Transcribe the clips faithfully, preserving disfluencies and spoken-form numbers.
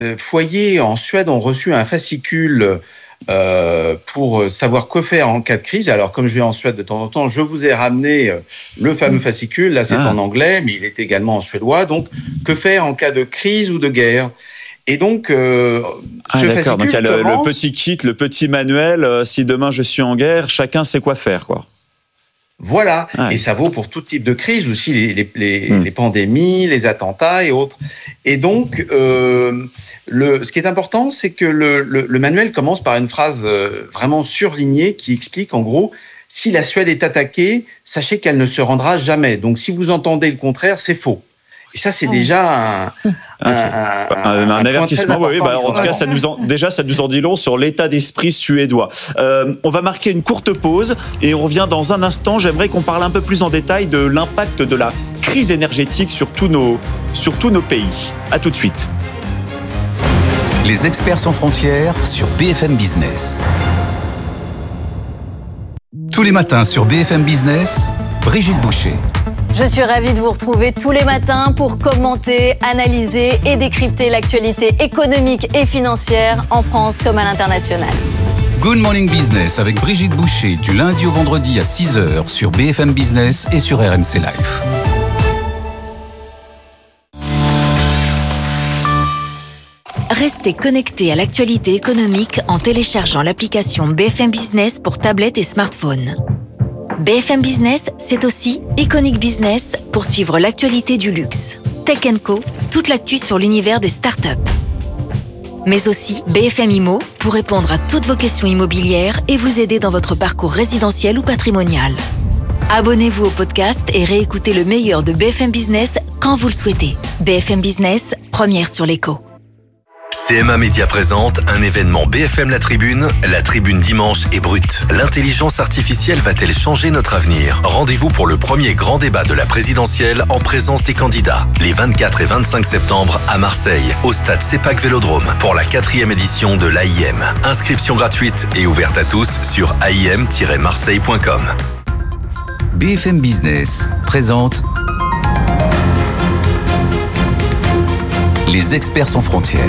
foyers en Suède ont reçu un fascicule euh, pour savoir quoi faire en cas de crise. Alors, comme je vais en Suède de temps en temps, je vous ai ramené le fameux fascicule. Là, c'est ah. en anglais, mais il est également en suédois. Donc, que faire en cas de crise ou de guerre ? Et donc, euh, ah, ce d'accord. Donc, il y a le, commence... le petit kit, le petit manuel. Euh, si demain je suis en guerre, chacun sait quoi faire, quoi. Voilà, ouais. Et ça vaut pour tout type de crise, aussi les, les, les, mmh. les pandémies, les attentats et autres. Et donc, euh, le, ce qui est important, c'est que le, le, le manuel commence par une phrase vraiment surlignée qui explique en gros, si la Suède est attaquée, sachez qu'elle ne se rendra jamais. Donc, si vous entendez le contraire, c'est faux. Et ça, c'est déjà un, un, un, un, un avertissement. Oui, bah, en tout cas, ça nous en, déjà, ça nous en dit long sur l'état d'esprit suédois. Euh, on va marquer une courte pause et on revient dans un instant. J'aimerais qu'on parle un peu plus en détail de l'impact de la crise énergétique sur tous nos, sur tous nos pays. À tout de suite. Les experts sans frontières sur B F M Business. Tous les matins sur B F M Business, Brigitte Boucher. Je suis ravie de vous retrouver tous les matins pour commenter, analyser et décrypter l'actualité économique et financière en France comme à l'international. Good Morning Business avec Brigitte Boucher du lundi au vendredi à six heures sur B F M Business et sur R M C Live. Restez connectés à l'actualité économique en téléchargeant l'application B F M Business pour tablette et smartphone. B F M Business, c'est aussi Iconic Business pour suivre l'actualité du luxe. Tech and Co, toute l'actu sur l'univers des startups. Mais aussi B F M Immo pour répondre à toutes vos questions immobilières et vous aider dans votre parcours résidentiel ou patrimonial. Abonnez-vous au podcast et réécoutez le meilleur de B F M Business quand vous le souhaitez. B F M Business, première sur l'écho. C M A Média présente un événement B F M La Tribune. La Tribune dimanche est brute. L'intelligence artificielle va-t-elle changer notre avenir ? Rendez-vous pour le premier grand débat de la présidentielle en présence des candidats. Les vingt-quatre et vingt-cinq septembre à Marseille, au stade CEPAC Vélodrome, pour la quatrième édition de l'A I M. Inscription gratuite et ouverte à tous sur a i m tiret marseille point com. B F M Business présente Les experts sans frontières.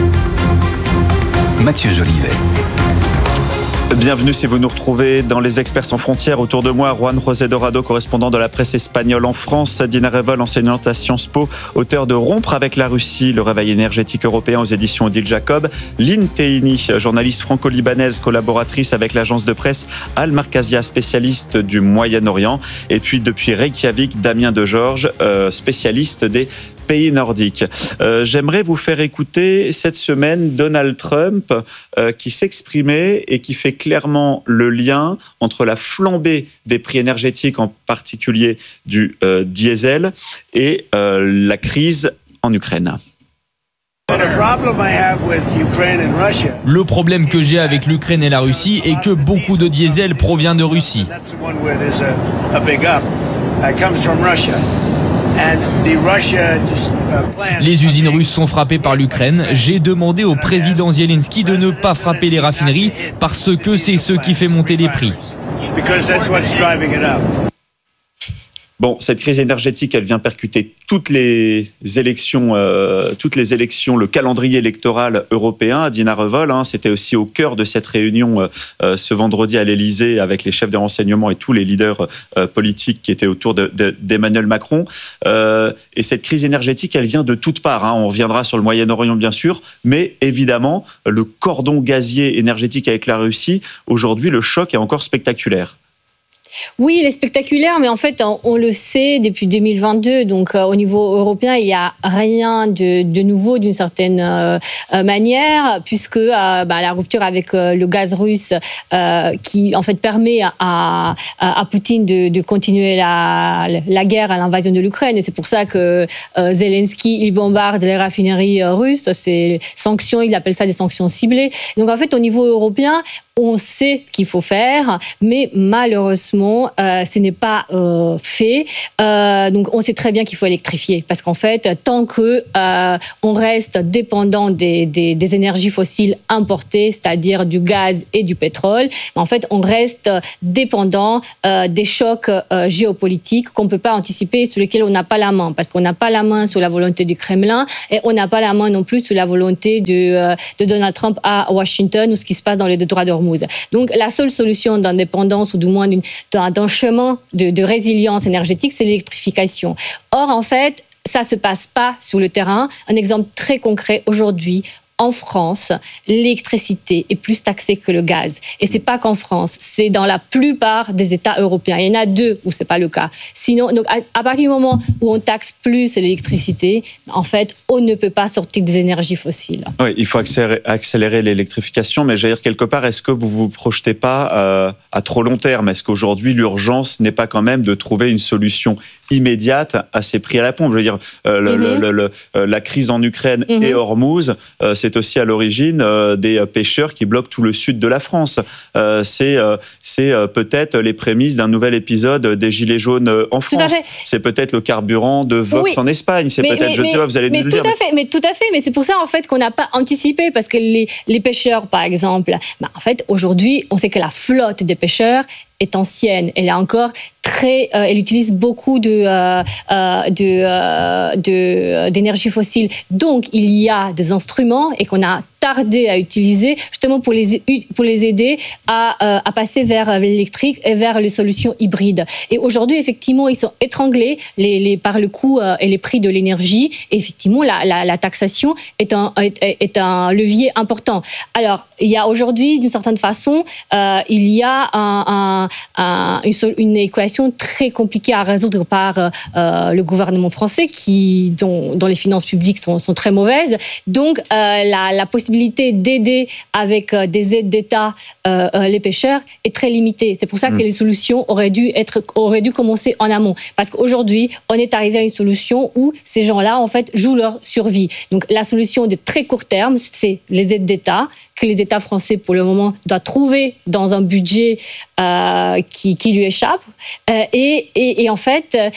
Mathieu Jolivet. Bienvenue si vous nous retrouvez dans Les Experts sans frontières. Autour de moi, Juan José Dorado, correspondant de la presse espagnole en France. Dina Revol, enseignante à Sciences Po, auteur de Rompre avec la Russie, le réveil énergétique européen aux éditions Odile Jacob. Lynn Teini, journaliste franco-libanaise, collaboratrice avec l'agence de presse Al Markazia, spécialiste du Moyen-Orient. Et puis depuis Reykjavik, Damien Degeorges, euh, spécialiste des pays nordiques. Euh, j'aimerais vous faire écouter cette semaine Donald Trump euh, qui s'exprimait et qui fait clairement le lien entre la flambée des prix énergétiques, en particulier du euh, diesel, et euh, la crise en Ukraine. Le problème que j'ai avec l'Ukraine et la Russie est que beaucoup de diesel provient de Russie. Les usines russes sont frappées par l'Ukraine. J'ai demandé au président Zelensky de ne pas frapper les raffineries parce que c'est ce qui fait monter les prix. Bon, cette crise énergétique, elle vient percuter toutes les élections, euh, toutes les élections, le calendrier électoral européen. Dina Revol, hein, c'était aussi au cœur de cette réunion euh, ce vendredi à l'Élysée avec les chefs des renseignements et tous les leaders euh, politiques qui étaient autour de, de, d'Emmanuel Macron. Euh, et cette crise énergétique, elle vient de toutes parts. Hein. On reviendra sur le Moyen-Orient, bien sûr, mais évidemment, le cordon gazier énergétique avec la Russie, aujourd'hui, le choc est encore spectaculaire. Oui, il est spectaculaire, mais en fait, on, on le sait depuis deux mille vingt-deux. Donc, euh, au niveau européen, il n'y a rien de, de nouveau d'une certaine euh, manière, puisque euh, bah, la rupture avec euh, le gaz russe, euh, qui en fait permet à, à, à Poutine de, de continuer la, la guerre à l'invasion de l'Ukraine. Et c'est pour ça que euh, Zelensky, il bombarde les raffineries euh, russes. C'est sanctions, il appelle ça des sanctions ciblées. Donc, en fait, au niveau européen, on sait ce qu'il faut faire, mais malheureusement, moment, euh, ce n'est pas euh, fait. Euh, donc, on sait très bien qu'il faut électrifier parce qu'en fait, tant que euh, on reste dépendant des, des, des énergies fossiles importées, c'est-à-dire du gaz et du pétrole, en fait, on reste dépendant euh, des chocs euh, géopolitiques qu'on ne peut pas anticiper, sur lesquels on n'a pas la main, parce qu'on n'a pas la main sur la volonté du Kremlin et on n'a pas la main non plus sur la volonté de, euh, de Donald Trump à Washington ou ce qui se passe dans les détroits d'Ormuz. Donc, la seule solution d'indépendance ou du moins d'un, d'un chemin de, de résilience énergétique, c'est l'électrification. Or, en fait, ça ne se passe pas sur le terrain. Un exemple très concret aujourd'hui, en France, l'électricité est plus taxée que le gaz. Et c'est pas qu'en France, c'est dans la plupart des États européens. Il y en a deux où c'est pas le cas. Sinon, donc à, à partir du moment où on taxe plus l'électricité, en fait, on ne peut pas sortir des énergies fossiles. Oui, il faut accélérer, accélérer l'électrification, mais j'allais dire quelque part, est-ce que vous vous projetez pas euh, à trop long terme ? Est-ce qu'aujourd'hui, l'urgence n'est pas quand même de trouver une solution immédiate à ces prix à la pompe ? Je veux dire, euh, le, mm-hmm. le, le, le, la crise en Ukraine mm-hmm. et Ormuz, euh, c'est aussi à l'origine euh, des pêcheurs qui bloquent tout le sud de la France. Euh, c'est euh, c'est euh, peut-être les prémices d'un nouvel épisode des Gilets jaunes en France. C'est peut-être le carburant de Vox oui. en Espagne. C'est mais, peut-être, mais, je ne sais pas, vous allez nous le dire. À fait, mais tout à fait, mais c'est pour ça en fait qu'on n'a pas anticipé, parce que les, les pêcheurs, par exemple, bah, en fait, aujourd'hui, on sait que la flotte des pêcheurs est ancienne. Elle est encore très, euh, elle utilise beaucoup de, euh, de, euh, de, d'énergie fossile. Donc, il y a des instruments et qu'on a tardé à utiliser justement pour les, pour les aider à, à passer vers l'électrique et vers les solutions hybrides. Et aujourd'hui, effectivement, ils sont étranglés les, les, par le coût et les prix de l'énergie. Et effectivement, la, la, la taxation est un, est, est un levier important. Alors, il y a aujourd'hui, d'une certaine façon, euh, il y a un, un, un, une, une équation très compliquée à résoudre par euh, le gouvernement français, qui, dont, dont les finances publiques sont, sont très mauvaises. Donc, euh, la, la possibilité d'aider avec euh, des aides d'État euh, euh, les pêcheurs est très limitée. C'est pour ça mmh. que les solutions auraient dû, être, auraient dû commencer en amont. Parce qu'aujourd'hui, on est arrivé à une solution où ces gens-là, en fait, jouent leur survie. Donc, la solution de très court terme, c'est les aides d'État, que les États français, pour le moment, doivent trouver dans un budget euh, qui, qui lui échappe. Euh, et, et, et en fait, euh,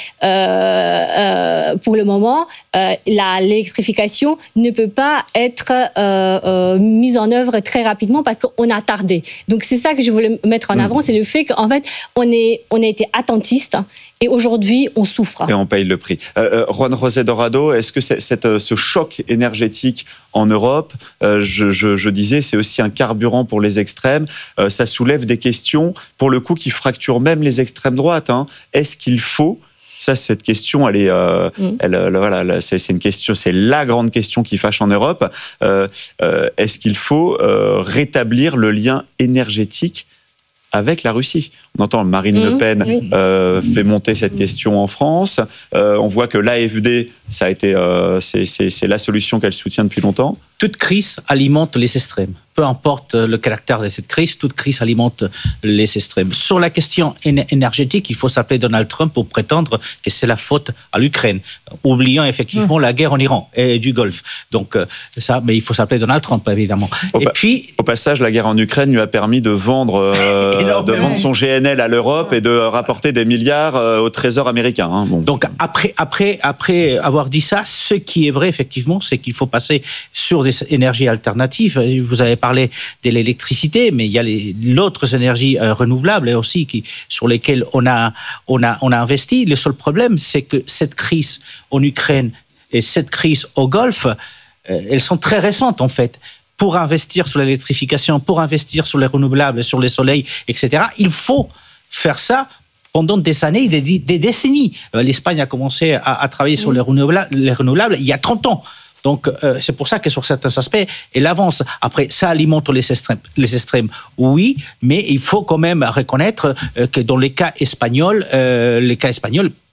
euh, pour le moment, euh, la, l'électrification ne peut pas être euh, euh, mise en œuvre très rapidement parce qu'on a tardé. Donc, c'est ça que je voulais mettre en avant, mmh. c'est le fait qu'en fait, on, est, on a été attentiste. Et aujourd'hui, on souffre. Et on paye le prix. Euh, Juan José Dorado, est-ce que c'est, cette, ce choc énergétique en Europe, euh, je, je, je disais, c'est aussi un carburant pour les extrêmes. Euh, ça soulève des questions, pour le coup, qui fracturent même les extrêmes droites. Hein. Est-ce qu'il faut... Ça, cette question, elle est, euh, mmh. elle, euh, voilà, c'est, c'est une question, c'est la grande question qui fâche en Europe. Euh, euh, est-ce qu'il faut euh, rétablir le lien énergétique avec la Russie? On entend Marine mmh, Le Pen oui. euh, fait monter cette question en France. Euh, on voit que l'A F D, ça a été, euh, c'est, c'est, c'est la solution qu'elle soutient depuis longtemps. Toute crise alimente les extrêmes. Peu importe le caractère de cette crise, toute crise alimente les extrêmes. Sur la question énergétique, il faut s'appeler Donald Trump pour prétendre que c'est la faute à l'Ukraine, oubliant effectivement mmh. la guerre en Iran et du Golfe. Donc ça, mais il faut s'appeler Donald Trump évidemment. Au, et pa- puis, au passage, la guerre en Ukraine lui a permis de vendre, euh, de vendre son G N L à l'Europe et de rapporter des milliards euh, au Trésor américain. Hein. Bon. Donc après, après, après avoir dit ça, ce qui est vrai effectivement, c'est qu'il faut passer sur des énergies alternatives. Vous avez parlé de l'électricité, mais il y a les, d'autres énergies euh, renouvelables aussi qui, sur lesquelles on a, on, a, on a investi. Le seul problème, c'est que cette crise en Ukraine et cette crise au Golfe, euh, elles sont très récentes en fait. Pour investir sur l'électrification, pour investir sur les renouvelables, sur les soleils, et cetera, il faut faire ça pendant des années, des, des décennies. Euh, L'Espagne a commencé à, à travailler sur les renouvelables, les renouvelables il y a trente ans. Donc, euh, c'est pour ça que sur certains aspects, elle avance. Après, ça alimente les extrêmes, les extrêmes, oui, mais il faut quand même reconnaître euh, que dans les cas espagnols, euh, les cas espagnols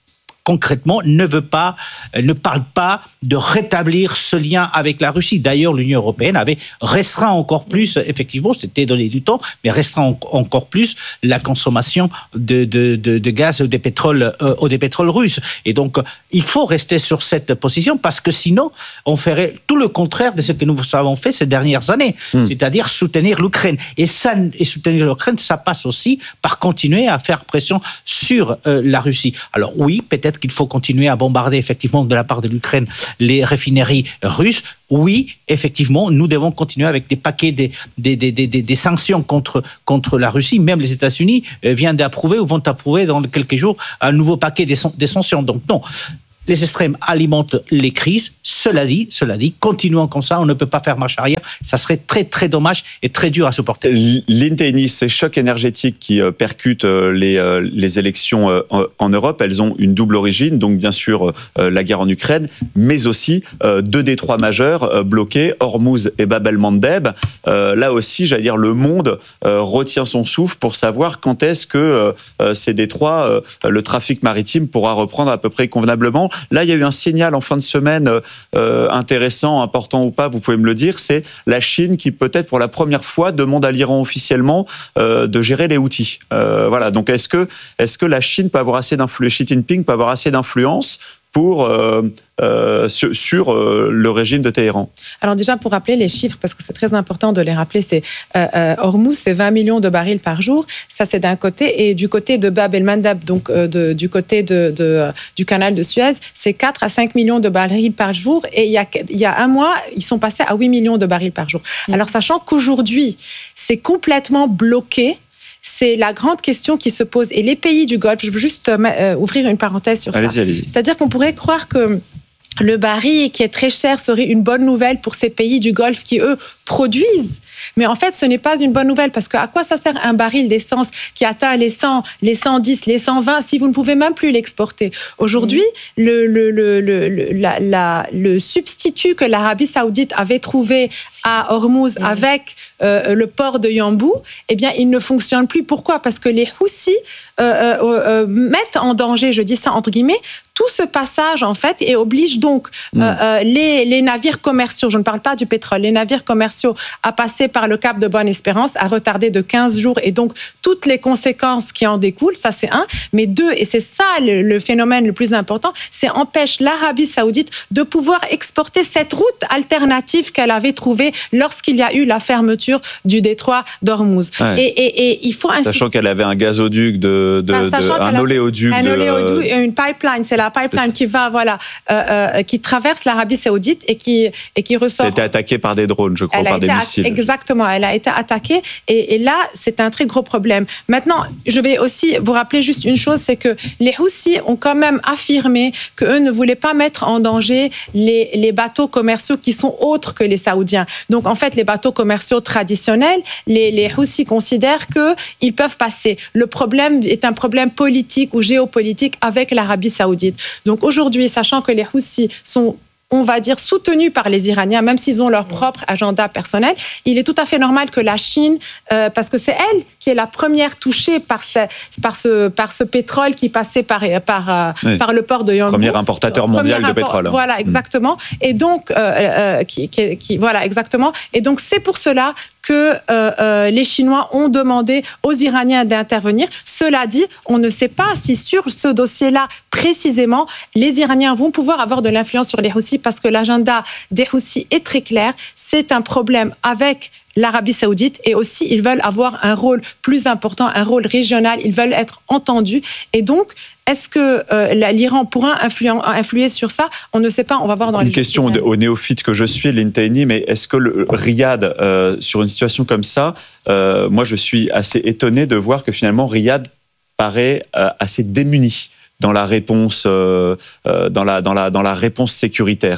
concrètement, ne veut pas, ne parle pas de rétablir ce lien avec la Russie. D'ailleurs, l'Union européenne avait restreint encore plus, effectivement, c'était donné du temps, mais restreint en, encore plus la consommation de, de, de, de gaz ou de pétrole, euh, ou des pétroles russes. Et donc, il faut rester sur cette position parce que sinon, on ferait tout le contraire de ce que nous avons fait ces dernières années, mmh. c'est-à-dire soutenir l'Ukraine. Et, ça, et soutenir l'Ukraine, ça passe aussi par continuer à faire pression sur euh, la Russie. Alors oui, peut-être qu'il faut continuer à bombarder effectivement de la part de l'Ukraine les raffineries russes. Oui, effectivement, nous devons continuer avec des paquets des, des, des, des, des sanctions contre, contre la Russie. Même les États-Unis viennent d'approuver ou vont approuver dans quelques jours un nouveau paquet des, des sanctions. Donc non. Les extrêmes alimentent les crises. Cela dit, cela dit, continuons comme ça, on ne peut pas faire marche arrière. Ça serait très, très dommage et très dur à supporter. Lynn Tenney, ces chocs énergétiques qui percutent les, les élections en Europe, elles ont une double origine. Donc, bien sûr, la guerre en Ukraine, mais aussi deux détroits majeurs bloqués, Hormuz et Bab el-Mandeb. Là aussi, j'allais dire, le monde retient son souffle pour savoir quand est-ce que ces détroits, le trafic maritime pourra reprendre à peu près convenablement. Là, il y a eu un signal en fin de semaine euh, intéressant, important ou pas, vous pouvez me le dire, c'est la Chine qui peut-être pour la première fois demande à l'Iran officiellement euh, de gérer les Houthis. Euh, voilà. Donc, est-ce que, est-ce que la Chine peut avoir assez d'influence, Xi Jinping peut avoir assez d'influence pour euh, euh, sur, sur euh, le régime de Téhéran? Alors déjà, pour rappeler les chiffres, parce que c'est très important de les rappeler, c'est euh, euh, Hormuz, c'est vingt millions de barils par jour. Ça, c'est d'un côté. Et du côté de Bab el-Mandeb, donc euh, de, du côté de, de, euh, du canal de Suez, c'est quatre à cinq millions de barils par jour. Et il y a, il y a un mois, ils sont passés à huit millions de barils par jour. Mmh. Alors, sachant qu'aujourd'hui, c'est complètement bloqué, c'est la grande question qui se pose. Et les pays du Golfe, je veux juste euh, ouvrir une parenthèse sur allez-y, ça. Allez-y. C'est-à-dire qu'on pourrait croire que le baril qui est très cher serait une bonne nouvelle pour ces pays du Golfe qui, eux, produisent. Mais en fait, ce n'est pas une bonne nouvelle parce qu'à quoi ça sert un baril d'essence qui atteint les cent, les cent dix, les cent vingt si vous ne pouvez même plus l'exporter? Aujourd'hui, mmh. le, le, le, le, la, la, le substitut que l'Arabie Saoudite avait trouvé à Hormuz mmh. avec euh, le port de Yanbu, eh bien, il ne fonctionne plus. Pourquoi? Parce que les Houthis euh, euh, euh, mettent en danger, je dis ça entre guillemets, tout ce passage en fait et oblige donc mmh. euh, euh, les, les navires commerciaux, je ne parle pas du pétrole, les navires commerciaux à passer par le cap de Bonne-Espérance, à retarder de quinze jours et donc toutes les conséquences qui en découlent, ça c'est un. Mais deux, et c'est ça le, le phénomène le plus important, c'est empêche l'Arabie Saoudite de pouvoir exporter cette route alternative qu'elle avait trouvée lorsqu'il y a eu la fermeture du détroit d'Hormuz. Ouais. Et, et, et il faut insister. Sachant qu'elle avait un gazoduc, de, de, Ça, de, un oléoduc. Un de... oléoduc et une pipeline, c'est la pipeline qui va, voilà, euh, euh, qui traverse l'Arabie Saoudite et qui, et qui ressort. Elle a été attaquée par des drones, je crois, elle par des missiles. Exactement, elle a été attaquée et, et là, c'est un très gros problème. Maintenant, je vais aussi vous rappeler juste une chose, c'est que les Houthis ont quand même affirmé qu'eux ne voulaient pas mettre en danger les, les bateaux commerciaux qui sont autres que les Saoudiens. Donc, en fait, les bateaux commerciaux traditionnels, les, les Houthis considèrent qu'ils peuvent passer. Le problème est un problème politique ou géopolitique avec l'Arabie Saoudite. Donc, aujourd'hui, sachant que les Houthis sont on va dire, soutenus par les Iraniens, même s'ils ont leur propre agenda personnel, il est tout à fait normal que la Chine, euh, parce que c'est elle qui est la première touchée par ce, par ce, par ce pétrole qui passait par, par, oui. par le port de Yanbu. Premier importateur mondial Premier de import, pétrole. Voilà, exactement. Et donc, euh, euh, qui, qui, qui, voilà, exactement. Et donc, c'est pour cela que euh, euh, les Chinois ont demandé aux Iraniens d'intervenir. Cela dit, on ne sait pas si sur ce dossier-là, précisément, les Iraniens vont pouvoir avoir de l'influence sur les Houthis parce que l'agenda des Houthis est très clair. C'est un problème avec l'Arabie Saoudite et aussi, ils veulent avoir un rôle plus important, un rôle régional. Ils veulent être entendus. Et donc, est-ce que euh, l'Iran pourra influer, influer sur ça? On ne sait pas, on va voir dans Une les... Une question au néophyte que je suis, Lynn Tenney, mais est-ce que le Riyad, euh, sur une situation comme ça, euh, moi je suis assez étonné de voir que finalement Riyad paraît euh, assez démuni dans la réponse, euh, euh, dans la, dans la, dans la réponse sécuritaire.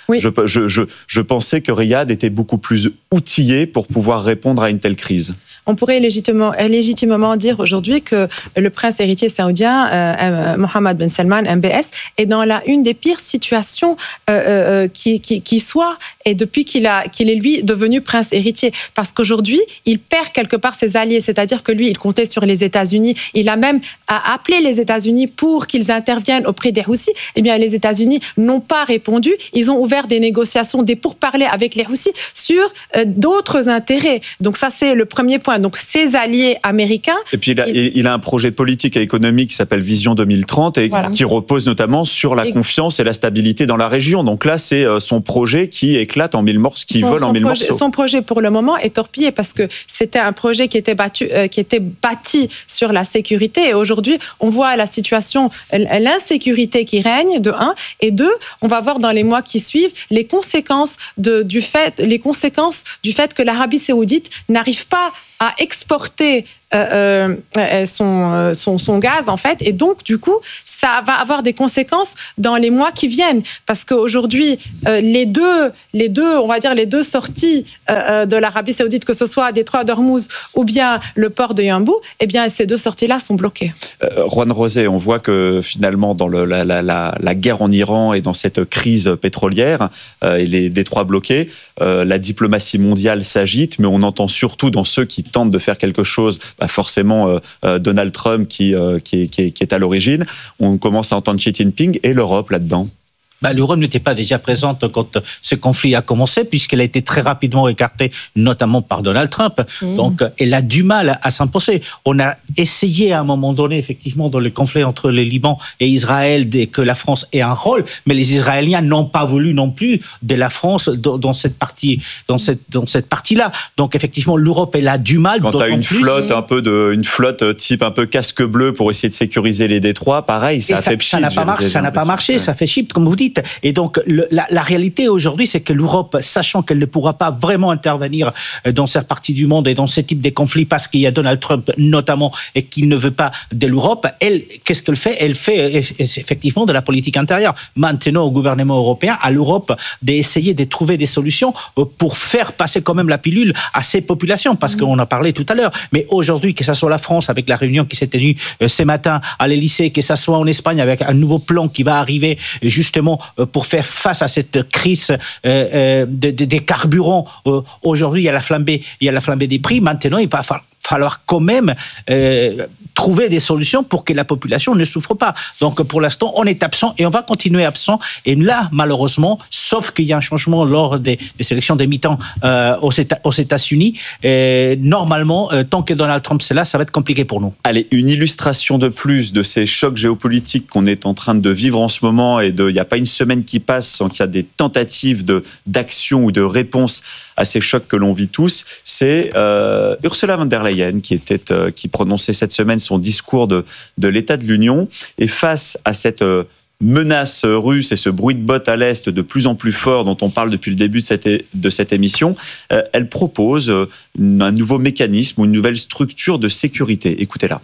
Oui. Je, je, je, je pensais que Riyad était beaucoup plus outillé pour pouvoir répondre à une telle crise. On pourrait légitimement, légitimement dire aujourd'hui que le prince héritier saoudien, euh, Mohammed Ben Salman, M B S, est dans la, une des pires situations euh, euh, qui, qui, qui soit, et depuis qu'il, a, qu'il est lui devenu prince héritier. Parce qu'aujourd'hui, il perd quelque part ses alliés, c'est-à-dire que lui, il comptait sur les États-Unis. Il a même appelé les États-Unis pour qu'ils interviennent auprès des Houthis. Eh bien, les États-Unis n'ont pas répondu. Ils ont ouvert des négociations, des pourparlers avec les Houthis sur euh, d'autres intérêts. Donc ça, c'est le premier point. Donc, ses alliés américains... Et puis, il a, il... il a un projet politique et économique qui s'appelle Vision deux mille trente et voilà. qui repose notamment sur la et... confiance et la stabilité dans la région. Donc là, c'est son projet qui éclate en mille morceaux, qui son, vole en mille projet, morceaux. Son projet, pour le moment, est torpillé parce que c'était un projet qui était, battu, euh, qui était bâti sur la sécurité. Et aujourd'hui, on voit la situation, l'insécurité qui règne, de un. Et deux, on va voir dans les mois qui suivent les conséquences, de, du, fait, les conséquences du fait que l'Arabie saoudite n'arrive pas à exporter euh, euh, son, son, son gaz, en fait. Et donc, du coup, ça va avoir des conséquences dans les mois qui viennent. Parce qu'aujourd'hui, euh, les, deux, les deux, on va dire, les deux sorties euh, de l'Arabie saoudite, que ce soit Détroit d'Ormuz ou bien le port de Yanbu, eh bien, ces deux sorties-là sont bloquées. Euh, Juan Rosé, on voit que finalement, dans le, la, la, la, la guerre en Iran et dans cette crise pétrolière euh, et les détroits bloqués, euh, la diplomatie mondiale s'agite, mais on entend surtout dans ceux qui tentent de faire quelque chose, bah forcément euh, euh, Donald Trump qui, euh, qui, est, qui, est, qui est à l'origine. On commence à entendre Xi Jinping et l'Europe là-dedans. Bah, l'Europe n'était pas déjà présente quand ce conflit a commencé, puisqu'elle a été très rapidement écartée, notamment par Donald Trump. Mmh. Donc, elle a du mal à s'imposer. On a essayé à un moment donné, effectivement, dans le conflit entre le Liban et Israël, que la France ait un rôle, mais les Israéliens n'ont pas voulu non plus de la France dans, dans cette partie, dans cette, dans cette partie-là. Donc, effectivement, l'Europe, elle a du mal. Quand tu as une plus, flotte, un peu de, une flotte type un peu casque bleu pour essayer de sécuriser les détroits, pareil, ça a ça, fait pchit. Ça n'a pas marché, ça n'a pas marché, ça fait chip, comme vous dites. Et donc, le, la, la réalité aujourd'hui, c'est que l'Europe, sachant qu'elle ne pourra pas vraiment intervenir dans cette partie du monde et dans ce type de conflits, parce qu'il y a Donald Trump notamment, et qu'il ne veut pas de l'Europe, elle, qu'est-ce qu'elle fait? Elle fait effectivement de la politique intérieure. Maintenant, au gouvernement européen, à l'Europe, d'essayer de trouver des solutions pour faire passer quand même la pilule à ces populations, parce qu'on en a parlé tout à l'heure. Mais aujourd'hui, que ce soit la France, avec la réunion qui s'est tenue ce matin à l'Élysée, que ce soit en Espagne, avec un nouveau plan qui va arriver justement pour faire face à cette crise euh, euh, de, de, des carburants. Euh, aujourd'hui, il y a la flambée, il y a la flambée des prix. Maintenant, il va falloir falloir quand même euh, trouver des solutions pour que la population ne souffre pas. Donc, pour l'instant, on est absent et on va continuer absent. Et là, malheureusement, sauf qu'il y a un changement lors des, des élections des mi-temps euh, aux, Éta- aux États-Unis, euh, normalement, euh, tant que Donald Trump c'est là, ça va être compliqué pour nous. Allez, une illustration de plus de ces chocs géopolitiques qu'on est en train de vivre en ce moment, et de, il n'y a pas une semaine qui passe sans qu'il y a des tentatives de, d'action ou de réponse à ces chocs que l'on vit tous, c'est euh, Ursula von der Leyen qui, était, euh, qui prononçait cette semaine son discours de, de l'État de l'Union. Et face à cette euh, menace russe et ce bruit de bottes à l'Est de plus en plus fort dont on parle depuis le début de cette, de cette émission, euh, elle propose euh, un nouveau mécanisme ou une nouvelle structure de sécurité. Écoutez-la.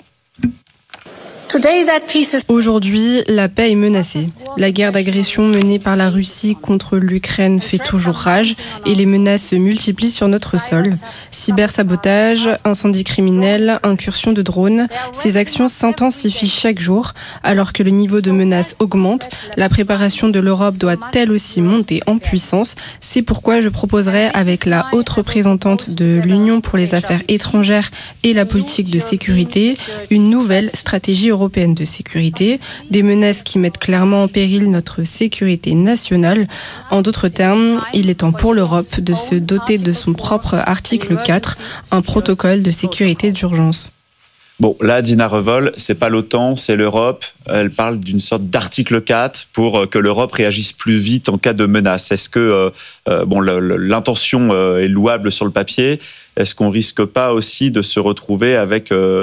Aujourd'hui, la paix est menacée. La guerre d'agression menée par la Russie contre l'Ukraine fait toujours rage et les menaces se multiplient sur notre sol. Cybersabotage, incendies criminels, incursions de drones, ces actions s'intensifient chaque jour. Alors que le niveau de menace augmente, la préparation de l'Europe doit elle aussi monter en puissance. C'est pourquoi je proposerai avec la haute représentante de l'Union pour les affaires étrangères et la politique de sécurité une nouvelle stratégie européenne de sécurité, des menaces qui mettent clairement en péril notre sécurité nationale. En d'autres termes, il est temps pour l'Europe de se doter de son propre article quatre, un protocole de sécurité d'urgence. Bon, là, Dina Revol, c'est pas l'OTAN, c'est l'Europe. Elle parle d'une sorte d'article quatre pour que l'Europe réagisse plus vite en cas de menace. Est-ce que, euh, euh, bon, le, le, l'intention euh, est louable sur le papier. Est-ce qu'on risque pas aussi de se retrouver avec euh,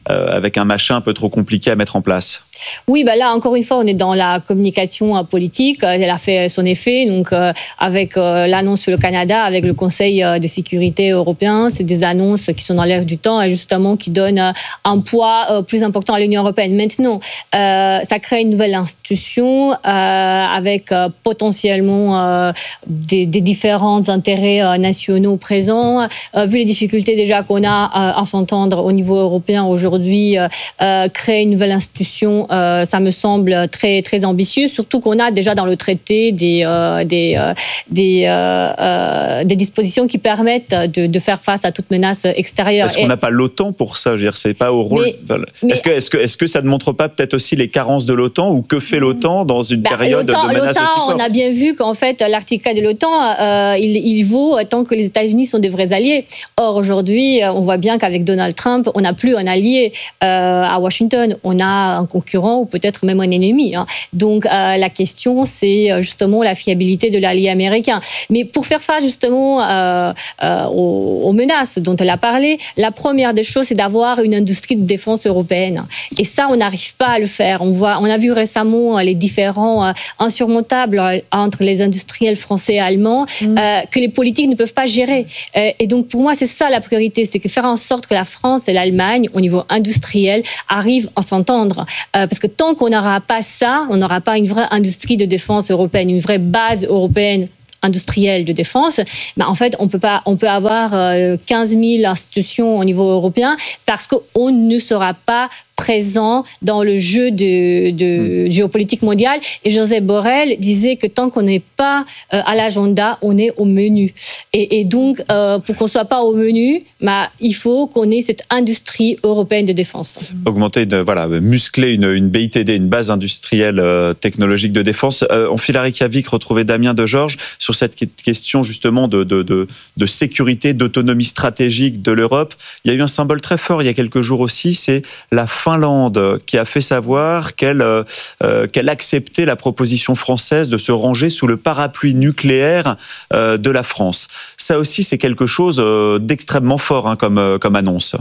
euh, avec un machin un peu trop compliqué à mettre en place. Oui, bah là, encore une fois, on est dans la communication euh, politique. Elle a fait son effet. Donc, euh, avec euh, l'annonce sur le Canada, avec le Conseil euh, de sécurité européen, c'est des annonces qui sont dans l'air du temps et justement qui donnent euh, un poids euh, plus important à l'Union européenne. Maintenant, euh, ça crée une nouvelle institution euh, avec euh, potentiellement euh, des, des différents intérêts euh, nationaux présents. Euh, vu les difficultés déjà qu'on a euh, à s'entendre au niveau européen aujourd'hui, euh, euh, créer une nouvelle institution, Euh, ça me semble très, très ambitieux, surtout qu'on a déjà dans le traité des, euh, des, euh, des, euh, euh, des dispositions qui permettent de, de faire face à toute menace extérieure. Est-ce qu'on n'a pas l'OTAN pour ça? Je veux dire, c'est pas au rôle. Mais, mais, est-ce que, est-ce que, est-ce que ça ne montre pas peut-être aussi les carences de l'OTAN, ou que fait l'OTAN dans une bah, période de menace aussi forte? On a bien vu qu'en fait, l'article quatre de l'OTAN, euh, il, il vaut tant que les États-Unis sont des vrais alliés. Or, aujourd'hui, on voit bien qu'avec Donald Trump, on n'a plus un allié euh, à Washington. On a un concurrent ou peut-être même un ennemi. Hein. Donc, euh, la question, c'est justement la fiabilité de l'allié américain. Mais pour faire face justement euh, euh, aux, aux menaces dont elle a parlé, la première des choses, c'est d'avoir une industrie de défense européenne. Et ça, on n'arrive pas à le faire. On, voit, on a vu récemment les différends euh, insurmontables entre les industriels français et allemands mmh. euh, que les politiques ne peuvent pas gérer. Euh, et donc, pour moi, c'est ça la priorité, c'est que faire en sorte que la France et l'Allemagne, au niveau industriel, arrivent à s'entendre. Euh, Parce que tant qu'on n'aura pas ça, on n'aura pas une vraie industrie de défense européenne, une vraie base européenne industrielle de défense, ben en fait, on peut pas, on peut avoir euh, quinze mille institutions au niveau européen parce qu'on ne sera pas présent dans le jeu de, de mmh. géopolitique mondiale. Et Josep Borrell disait que tant qu'on n'est pas euh, à l'agenda, on est au menu. Et, et donc, euh, pour qu'on ne soit pas au menu, bah, il faut qu'on ait cette industrie européenne de défense. Augmenter, une, voilà, muscler une, une B I T D, une base industrielle euh, technologique de défense. Euh, on file à Reykjavik, retrouver Damien Degeorges sur cette question justement de, de, de, de sécurité, d'autonomie stratégique de l'Europe. Il y a eu un symbole très fort il y a quelques jours aussi, c'est la Finlande qui a fait savoir qu'elle, euh, qu'elle acceptait la proposition française de se ranger sous le parapluie nucléaire euh, de la France. Ça aussi, c'est quelque chose euh, d'extrêmement fort hein, comme, euh, comme annonce.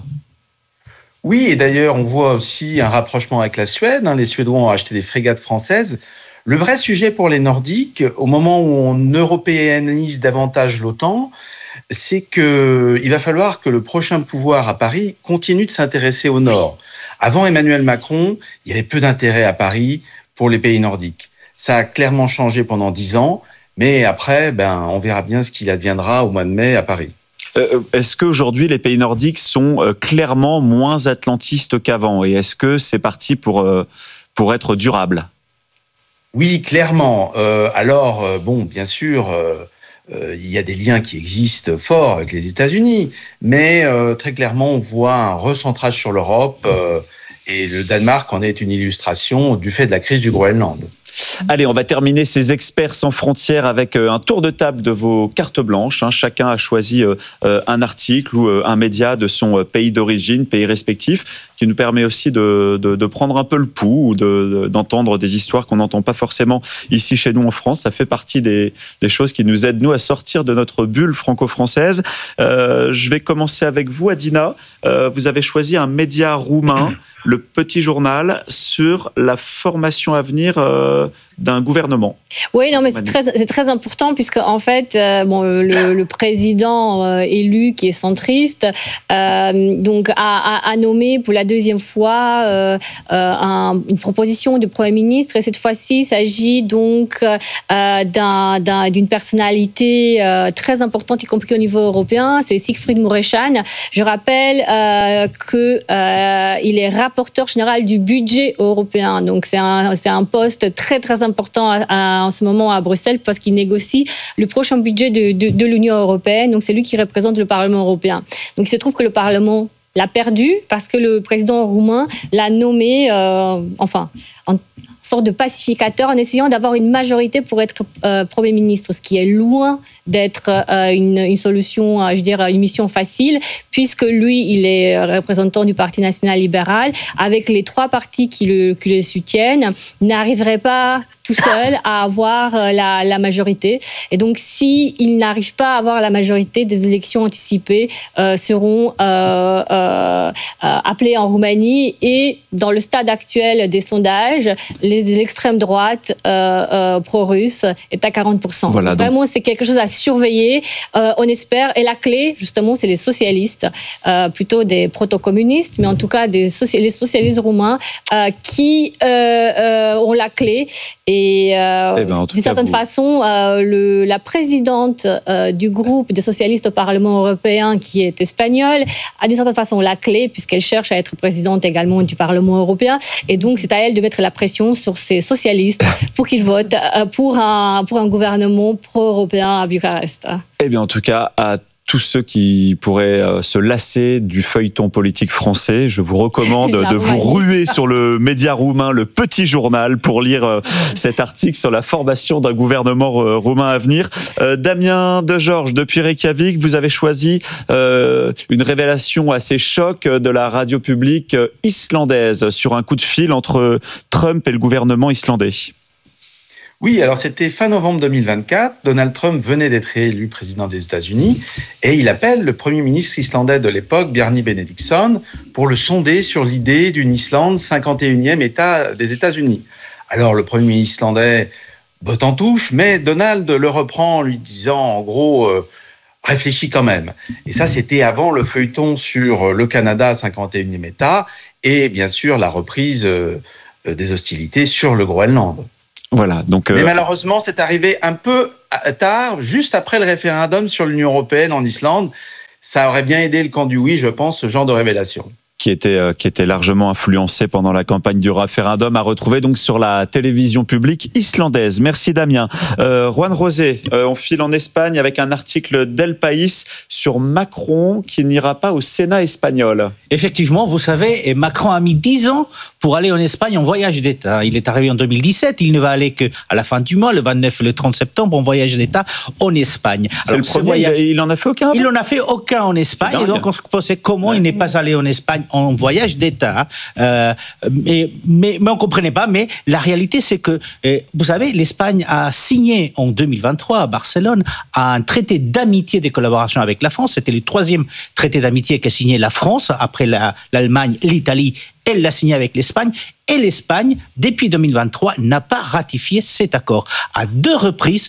Oui, et d'ailleurs, on voit aussi un rapprochement avec la Suède. Hein. Les Suédois ont acheté des frégates françaises. Le vrai sujet pour les Nordiques, au moment où on européanise davantage l'OTAN, c'est qu'il va falloir que le prochain pouvoir à Paris continue de s'intéresser au Nord. Avant Emmanuel Macron, il y avait peu d'intérêt à Paris pour les pays nordiques. Ça a clairement changé pendant dix ans, mais après, ben, on verra bien ce qu'il adviendra au mois de mai à Paris. Euh, est-ce qu'aujourd'hui, les pays nordiques sont euh, clairement moins atlantistes qu'avant? Et est-ce que c'est parti pour, euh, pour être durable? Oui, clairement. Euh, alors, euh, bon, bien sûr, euh, euh, il y a des liens qui existent forts avec les États-Unis, mais euh, très clairement, on voit un recentrage sur l'Europe euh, et le Danemark en est une illustration du fait de la crise du Groenland. Allez, on va terminer ces experts sans frontières avec un tour de table de vos cartes blanches. Chacun a choisi un article ou un média de son pays d'origine, pays respectif, qui nous permet aussi de, de, de prendre un peu le pouls ou de, d'entendre des histoires qu'on n'entend pas forcément ici chez nous en France. Ça fait partie des, des choses qui nous aident, nous, à sortir de notre bulle franco-française. Euh, je vais commencer avec vous, Adina. Euh, vous avez choisi un média roumain, le Petit Journal, sur la formation à venir euh, d'un gouvernement. Oui, non, mais c'est très, c'est très important puisque en fait, euh, bon, le, le président euh, élu qui est centriste, euh, donc a, a, a nommé pour la deuxième fois euh, euh, un, une proposition du Premier ministre, et cette fois-ci, il s'agit donc euh, d'un, d'un, d'une personnalité euh, très importante, y compris au niveau européen. C'est Siegfried Mureșan. Je rappelle euh, que euh, il est rapporteur général du budget européen. Donc c'est un, c'est un poste très très important à, à, en ce moment à Bruxelles parce qu'il négocie le prochain budget de, de, de l'Union européenne. Donc c'est lui qui représente le Parlement européen. Donc il se trouve que le Parlement l'a perdu parce que le président roumain l'a nommé, euh, enfin, en sorte de pacificateur en essayant d'avoir une majorité pour être euh, Premier ministre, ce qui est loin d'être euh, une, une solution, euh, je veux dire, une mission facile, puisque lui, il est représentant du Parti national libéral, avec les trois partis qui le, qui le soutiennent, n'arriverait pas tout seul à avoir la, la majorité. Et donc, s'il n'arrive pas à avoir la majorité, des élections anticipées euh, seront euh, euh, appelées en Roumanie. Et dans le stade actuel des sondages, les, l'extrême droite euh, euh, pro-russe est à quarante pour cent. Voilà, donc, donc... Vraiment, c'est quelque chose à surveiller. Euh, on espère. Et la clé, justement, c'est les socialistes, euh, plutôt des proto-communistes, mais en tout cas des soci- les socialistes roumains euh, qui euh, euh, ont la clé. Et, euh, eh ben, d'une certaine vous... façon, euh, le, la présidente euh, du groupe des socialistes au Parlement européen, qui est espagnole, a d'une certaine façon la clé, puisqu'elle cherche à être présidente également du Parlement européen. Et donc, c'est à elle de mettre la pression sur ces socialistes pour qu'ils votent pour un, pour un gouvernement pro-européen à Bucarest. Eh bien, en tout cas, à tous ceux qui pourraient euh, se lasser du feuilleton politique français, je vous recommande de vous ruer sur le média roumain, le Petit Journal, pour lire euh, cet article sur la formation d'un gouvernement euh, roumain à venir. Euh, Damien Degeorges, depuis Reykjavik, vous avez choisi euh, une révélation assez choc de la radio publique islandaise sur un coup de fil entre Trump et le gouvernement islandais. Oui, alors c'était fin novembre deux mille vingt-quatre. Donald Trump venait d'être élu président des États-Unis et il appelle le premier ministre islandais de l'époque, Bjarni Benediktsson, pour le sonder sur l'idée d'une Islande cinquante et unième État des États-Unis. Alors le premier ministre islandais botte en touche, mais Donald le reprend en lui disant en gros euh, « réfléchis quand même ». Et ça, c'était avant le feuilleton sur le Canada cinquante et unième État et bien sûr la reprise euh, des hostilités sur le Groenland. Voilà, donc euh... Mais malheureusement, c'est arrivé un peu tard, juste après le référendum sur l'Union européenne en Islande. Ça aurait bien aidé le camp du oui, je pense, ce genre de révélation. Qui était, euh, qui était largement influencé pendant la campagne du référendum, à retrouver donc sur la télévision publique islandaise. Merci Damien. Euh, Juan Rosé, euh, on file en Espagne avec un article d'El País sur Macron qui n'ira pas au Sénat espagnol. Effectivement, vous savez, et Macron a mis dix ans pour aller en Espagne en voyage d'État. Il est arrivé en deux mille dix-sept, il ne va aller qu'à la fin du mois, le vingt-neuf et le trente septembre, en voyage d'État en Espagne. C'est Alors, le premier, voyage, il en a fait aucun? Il n'en a fait aucun en Espagne, et donc on se posait comment ouais. il n'est pas allé en Espagne en voyage d'État. Euh, mais, mais, mais on ne comprenait pas, mais la réalité c'est que, euh, vous savez, l'Espagne a signé en deux mille vingt-trois à Barcelone un traité d'amitié et de collaboration avec la France. C'était le troisième traité d'amitié qu'a signé la France, après la, l'Allemagne, l'Italie. Elle l'a signé avec l'Espagne. Et l'Espagne, depuis deux mille vingt-trois, n'a pas ratifié cet accord. À deux reprises,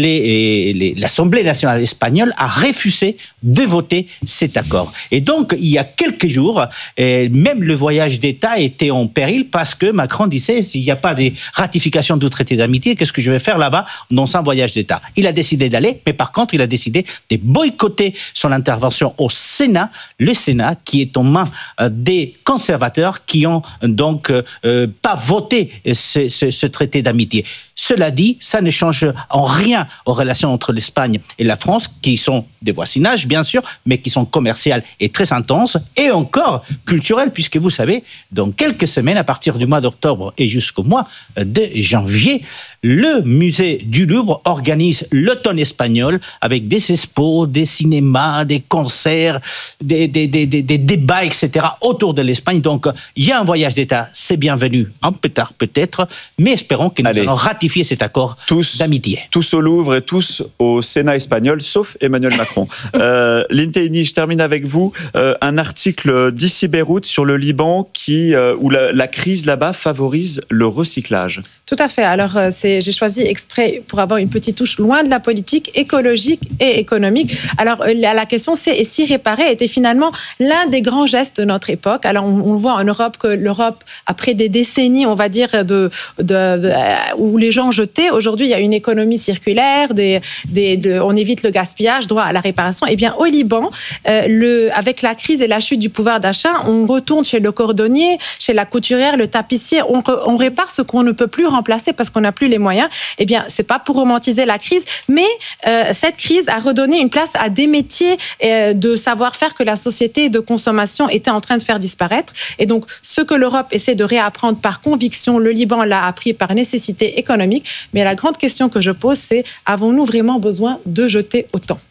les, les, l'Assemblée nationale espagnole a refusé de voter cet accord. Et donc, il y a quelques jours, même le voyage d'État était en péril parce que Macron disait, s'il n'y a pas de ratification du traité d'amitié, qu'est-ce que je vais faire là-bas dans un voyage d'État? Il a décidé d'aller, mais par contre, il a décidé de boycotter son intervention au Sénat, le Sénat qui est en main des conservateurs qui ont donc Euh, pas voter ce, ce, ce traité d'amitié. Cela dit, ça ne change en rien aux relations entre l'Espagne et la France, qui sont des voisinages, bien sûr, mais qui sont commerciales et très intenses, et encore culturelles, puisque vous savez, dans quelques semaines, à partir du mois d'octobre et jusqu'au mois de janvier, le musée du Louvre organise l'automne espagnol avec des expos, des cinémas, des concerts, des, des, des, des, des débats, et cetera autour de l'Espagne. Donc, il y a un voyage d'État, c'est bienvenu, un peu tard peut-être, mais espérons que nous Allez. allons ratifier cet accord tous, d'amitié. Tous au Louvre et tous au Sénat espagnol, sauf Emmanuel Macron. euh, Lintéini, je termine avec vous. Euh, un article d'Ici Beyrouth sur le Liban qui, euh, où la, la crise là-bas favorise le recyclage. Tout à fait. Alors, c'est, j'ai choisi exprès pour avoir une petite touche loin de la politique, écologique et économique. Alors, la question, c'est et si réparer était finalement l'un des grands gestes de notre époque. Alors, on, on voit en Europe que l'Europe, après des décennies, on va dire, de, de, de où les gens jetaient, aujourd'hui, il y a une économie circulaire, des, des, de, on évite le gaspillage, droit à la réparation. Eh bien, au Liban, euh, le, avec la crise et la chute du pouvoir d'achat, on retourne chez le cordonnier, chez la couturière, le tapissier, on, on répare ce qu'on ne peut plus remplacer parce qu'on n'a plus les moyens. Eh bien, c'est pas pour romantiser la crise, mais euh, cette crise a redonné une place à des métiers euh, de savoir-faire que la société de consommation était en train de faire disparaître. Et donc, ce que l'Europe essaie de réapprendre par conviction, le Liban l'a appris par nécessité économique. Mais la grande question que je pose, c'est avons-nous vraiment besoin de jeter autant ?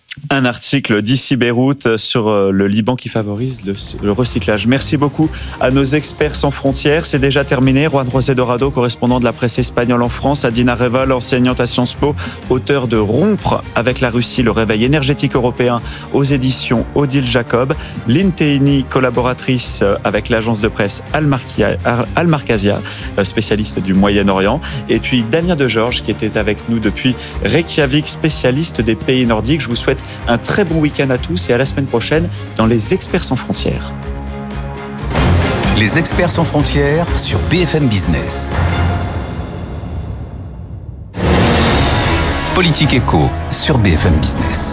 Un article d'ici Beyrouth sur le Liban qui favorise le, le recyclage. Merci beaucoup à nos experts sans frontières. C'est déjà terminé. Juan José Dorado, correspondant de la presse espagnole en France, Adina Reval, enseignante à Sciences Po, auteur de Rompre avec la Russie, le réveil énergétique européen aux éditions Odile Jacob, Lynn Teini, collaboratrice avec l'agence de presse Al-Markazia, spécialiste du Moyen-Orient, et puis Damien Degeorges qui était avec nous depuis Reykjavik, spécialiste des pays nordiques. Je vous souhaite un très bon week-end à tous et à la semaine prochaine dans Les Experts sans frontières. Les Experts sans frontières sur B F M Business. Politique Éco sur B F M Business.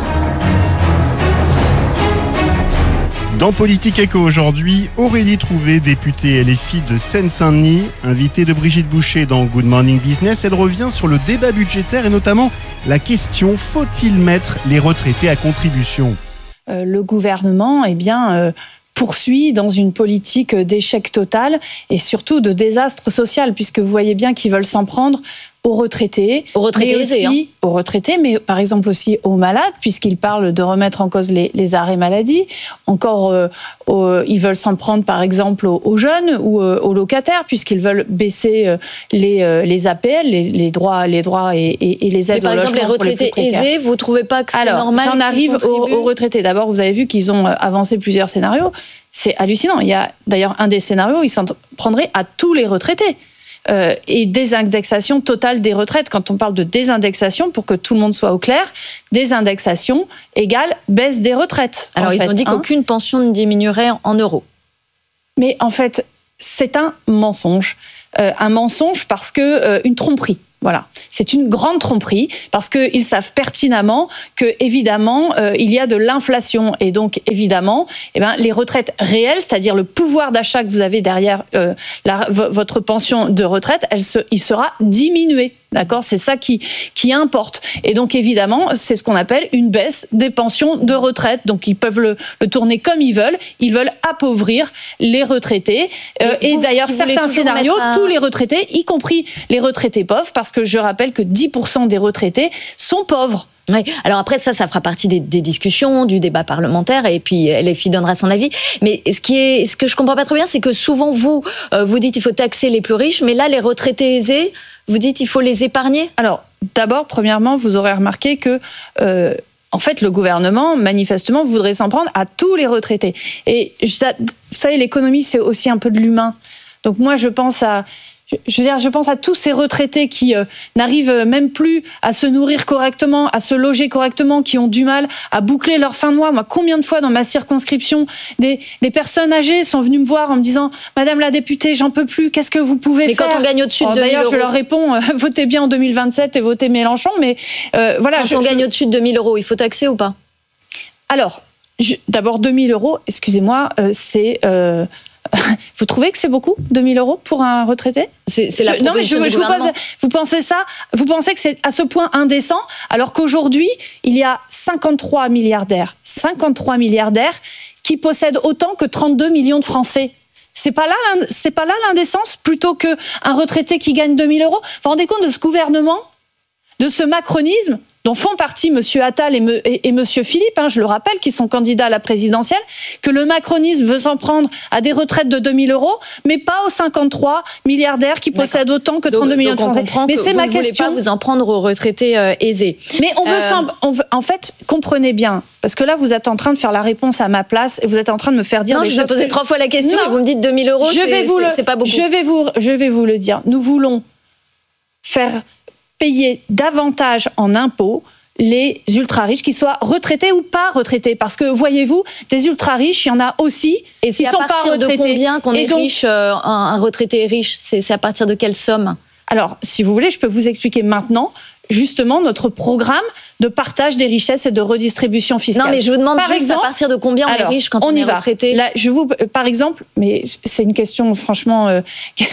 Dans Politique Éco aujourd'hui, Aurélie Trouvé, députée L F I de Seine-Saint-Denis, invitée de Brigitte Boucher dans Good Morning Business, elle revient sur le débat budgétaire et notamment la question « Faut-il mettre les retraités à contribution ?» euh, Le gouvernement, eh bien... Euh poursuit dans une politique d'échec total et surtout de désastre social, puisque vous voyez bien qu'ils veulent s'en prendre aux retraités, aux retraités mais aisés, aussi hein. aux retraités, mais par exemple aussi aux malades, puisqu'ils parlent de remettre en cause les, les arrêts maladie. Encore, euh, aux, ils veulent s'en prendre par exemple aux, aux jeunes ou euh, aux locataires, puisqu'ils veulent baisser euh, les, euh, les A P L, les, les droits, les droits et, et, et les aides mais par au exemple, logement les retraités pour les plus précaires. aisés, vous trouvez pas que c'est Alors, normal? j'en arrive aux, aux retraités. D'abord, vous avez vu qu'ils ont avancé plusieurs scénarios. C'est hallucinant. Il y a d'ailleurs un des scénarios, ils s'en prendraient à tous les retraités. Euh, et désindexation totale des retraites. Quand on parle de désindexation, pour que tout le monde soit au clair, désindexation égale baisse des retraites. Alors, ils fait, ont dit hein. qu'aucune pension ne diminuerait en euros. Mais en fait, c'est un mensonge. Euh, un mensonge parce que euh, une tromperie. Voilà, c'est une grande tromperie parce qu'ils savent pertinemment que évidemment euh, il y a de l'inflation et donc évidemment eh ben, les retraites réelles, c'est-à-dire le pouvoir d'achat que vous avez derrière euh, la, v- votre pension de retraite, elle se, il sera diminué. D'accord, c'est ça qui qui importe. Et donc évidemment, c'est ce qu'on appelle une baisse des pensions de retraite. Donc ils peuvent le, le tourner comme ils veulent. Ils veulent appauvrir les retraités. Euh, et, vous, d'ailleurs, vous voulez certains toujours scénarios, mettre à- tous les retraités, y compris les retraités pauvres, parce que je rappelle que dix pour cent des retraités sont pauvres. Oui. Alors après, ça, ça fera partie des, des discussions, du débat parlementaire, et puis L F I donnera son avis. Mais ce qui est, ce que je comprends pas très bien, c'est que souvent vous, euh, vous dites il faut taxer les plus riches, mais là, les retraités aisés, vous dites il faut les épargner. Alors, d'abord, premièrement, vous aurez remarqué que euh, en fait, le gouvernement, manifestement, voudrait s'en prendre à tous les retraités. Et ça, vous savez, l'économie, c'est aussi un peu de l'humain. Donc moi, je pense à... Je veux dire, je pense à tous ces retraités qui euh, n'arrivent même plus à se nourrir correctement, à se loger correctement, qui ont du mal à boucler leur fin de mois. Moi, combien de fois dans ma circonscription, des, des personnes âgées sont venues me voir en me disant « Madame la députée, j'en peux plus, qu'est-ce que vous pouvez mais faire ?» Mais quand on gagne au-dessus de deux mille euros... D'ailleurs, je leur réponds euh, « Votez bien en deux mille vingt-sept et votez Mélenchon », mais euh, voilà. Quand je, on je... gagne au-dessus de deux mille euros, il faut taxer ou pas? Alors, je, d'abord, deux mille euros, excusez-moi, euh, c'est... Euh, vous trouvez que c'est beaucoup, deux mille euros pour un retraité? C'est, c'est la je, non, mais je, du je vous, pose, vous pensez ça? Vous pensez que c'est à ce point indécent, alors qu'aujourd'hui, il y a cinquante-trois milliardaires, cinquante-trois milliardaires qui possèdent autant que trente-deux millions de Français. C'est pas là, c'est pas là l'indécence, plutôt que un retraité qui gagne deux mille euros. Vous vous rendez compte de ce gouvernement, de ce macronisme dont font partie M. Attal et, me, et, et M. Philippe, hein, je le rappelle, qui sont candidats à la présidentielle, que le macronisme veut s'en prendre à des retraites de deux mille euros, mais pas aux cinquante-trois milliardaires qui D'accord. possèdent autant que trente-deux donc, millions donc de Français. Mais c'est vous ma ne question. Voulez pas vous en prendre aux retraités euh, aisés. Mais on veut, euh... s'en, on veut, en fait, comprenez bien, parce que là, vous êtes en train de faire la réponse à ma place et vous êtes en train de me faire dire. Non, des je vous ai posé que... trois fois la question non. et vous me dites deux mille euros, je c'est, vais vous c'est, le, c'est pas beaucoup. Je vais vous, je vais vous le dire. Nous voulons faire payer davantage en impôts les ultra-riches, qu'ils soient retraités ou pas retraités. Parce que, voyez-vous, des ultra-riches, il y en a aussi et qui ne sont pas retraités. De combien qu'on et est donc, riche, euh, un, un retraité est riche? c'est, c'est à partir de quelle somme? Alors, si vous voulez, je peux vous expliquer maintenant justement notre programme de partage des richesses et de redistribution fiscale. Non, mais je vous demande par juste exemple, à partir de combien on alors, est riche quand on, on y est va. retraité. Là, je vous, par exemple, mais c'est une question franchement euh,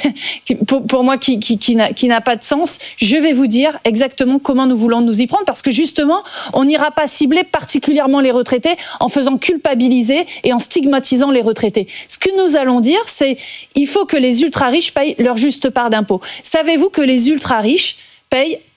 pour, pour moi qui, qui, qui, n'a, qui n'a pas de sens. Je vais vous dire exactement comment nous voulons nous y prendre parce que justement, on n'ira pas cibler particulièrement les retraités en faisant culpabiliser et en stigmatisant les retraités. Ce que nous allons dire, c'est il faut que les ultra-riches payent leur juste part d'impôt. Savez-vous que les ultra-riches payent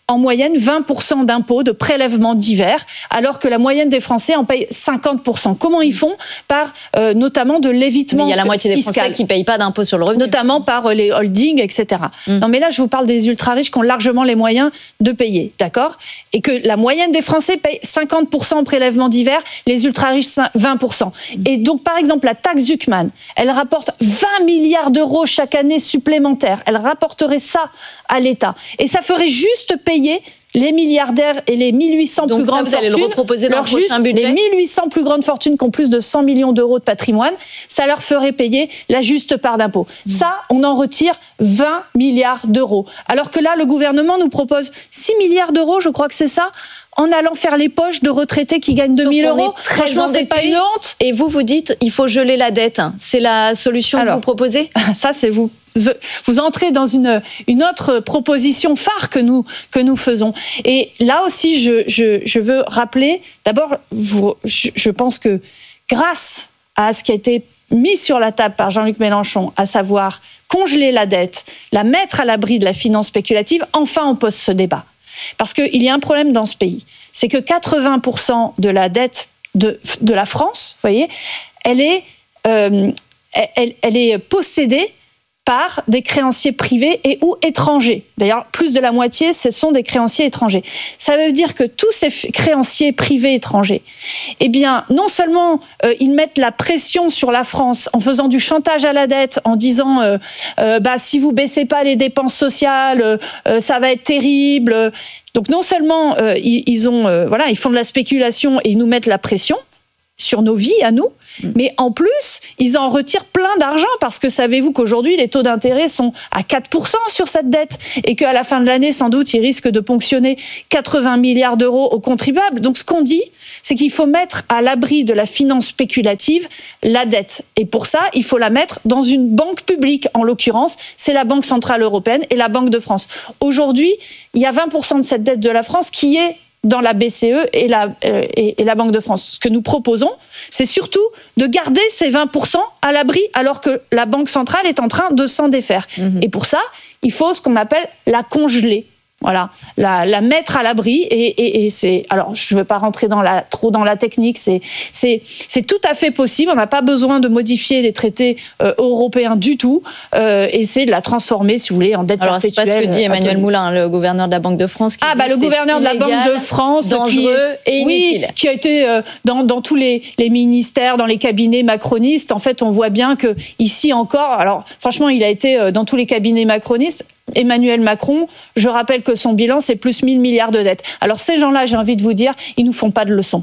en moyenne vingt pour cent d'impôts, de prélèvements divers, alors que la moyenne des Français en paye cinquante pour cent. Comment ils font? Par euh, notamment de l'évitement fiscal. Mais il y a la moitié des Français qui ne payent pas d'impôts sur le revenu. Notamment par euh, les holdings, et cetera. Mm. Non mais là, je vous parle des ultra-riches qui ont largement les moyens de payer, d'accord? Et que la moyenne des Français paye cinquante pour cent en prélèvements divers, les ultra-riches vingt pour cent. Mm. Et donc, par exemple, la taxe Zuckman, elle rapporte vingt milliards d'euros chaque année supplémentaires. Elle rapporterait ça à l'État. Et ça ferait juste payer les milliardaires et les mille huit cents Donc plus ça, grandes vous allez fortunes, le reproposer dans leur le prochain juste, budget. les mille huit cents plus grandes fortunes qui ont plus de cent millions d'euros de patrimoine, ça leur ferait payer la juste part d'impôt. Mmh. Ça, on en retire vingt milliards d'euros. Alors que là, le gouvernement nous propose six milliards d'euros, je crois que c'est ça, en allant faire les poches de retraités qui gagnent deux mille euros. Franchement, c'est pas une honte. Et vous, vous dites, il faut geler la dette. C'est la solution Alors, que vous proposez? Ça, c'est vous. Vous entrez dans une, une autre proposition phare que nous, que nous faisons. Et là aussi, je, je, je veux rappeler, d'abord, vous, je, je pense que grâce à ce qui a été mis sur la table par Jean-Luc Mélenchon, à savoir congeler la dette, la mettre à l'abri de la finance spéculative, enfin on pose ce débat. Parce qu'il y a un problème dans ce pays, c'est que quatre-vingts pour cent de la dette de, de la France, vous voyez, elle est, euh, elle, elle est possédée par des créanciers privés et ou étrangers. D'ailleurs, plus de la moitié, ce sont des créanciers étrangers. Ça veut dire que tous ces créanciers privés étrangers, eh bien, non seulement euh, ils mettent la pression sur la France en faisant du chantage à la dette, en disant euh, euh, bah, si vous baissez pas les dépenses sociales, euh, ça va être terrible. Donc non seulement euh, ils, ils ont, euh, voilà, ils font de la spéculation et ils nous mettent la pression sur nos vies à nous, mais en plus, ils en retirent plein d'argent parce que savez-vous qu'aujourd'hui, les taux d'intérêt sont à quatre pour cent sur cette dette et qu'à la fin de l'année, sans doute, ils risquent de ponctionner quatre-vingts milliards d'euros aux contribuables. Donc ce qu'on dit, c'est qu'il faut mettre à l'abri de la finance spéculative la dette. Et pour ça, il faut la mettre dans une banque publique. En l'occurrence, c'est la Banque Centrale Européenne et la Banque de France. Aujourd'hui, il y a vingt pour cent de cette dette de la France qui est dans la B C E et la, euh, et, et la Banque de France. Ce que nous proposons, c'est surtout de garder ces vingt pour cent à l'abri alors que la Banque centrale est en train de s'en défaire. Mmh. Et pour ça, il faut ce qu'on appelle la congeler. Voilà, la, la mettre à l'abri et, et, et c'est. Alors, je ne veux pas rentrer dans la, trop dans la technique. C'est, c'est, c'est tout à fait possible. On n'a pas besoin de modifier les traités euh, européens du tout. Euh, et c'est de la transformer, si vous voulez, en dette Alors, perpétuelle. Alors, c'est pas ce que dit Emmanuel Moulin, le gouverneur de la Banque de France. Qui ah, bah le gouverneur de la Banque de France, dangereux qui, et inutile. Oui, qui a été euh, dans, dans tous les, les ministères, dans les cabinets macronistes. En fait, on voit bien que ici encore. Alors, franchement, il a été euh, dans tous les cabinets macronistes. Emmanuel Macron, je rappelle que son bilan, c'est plus mille milliards de dettes. Alors ces gens-là, j'ai envie de vous dire, ils nous font pas de leçons.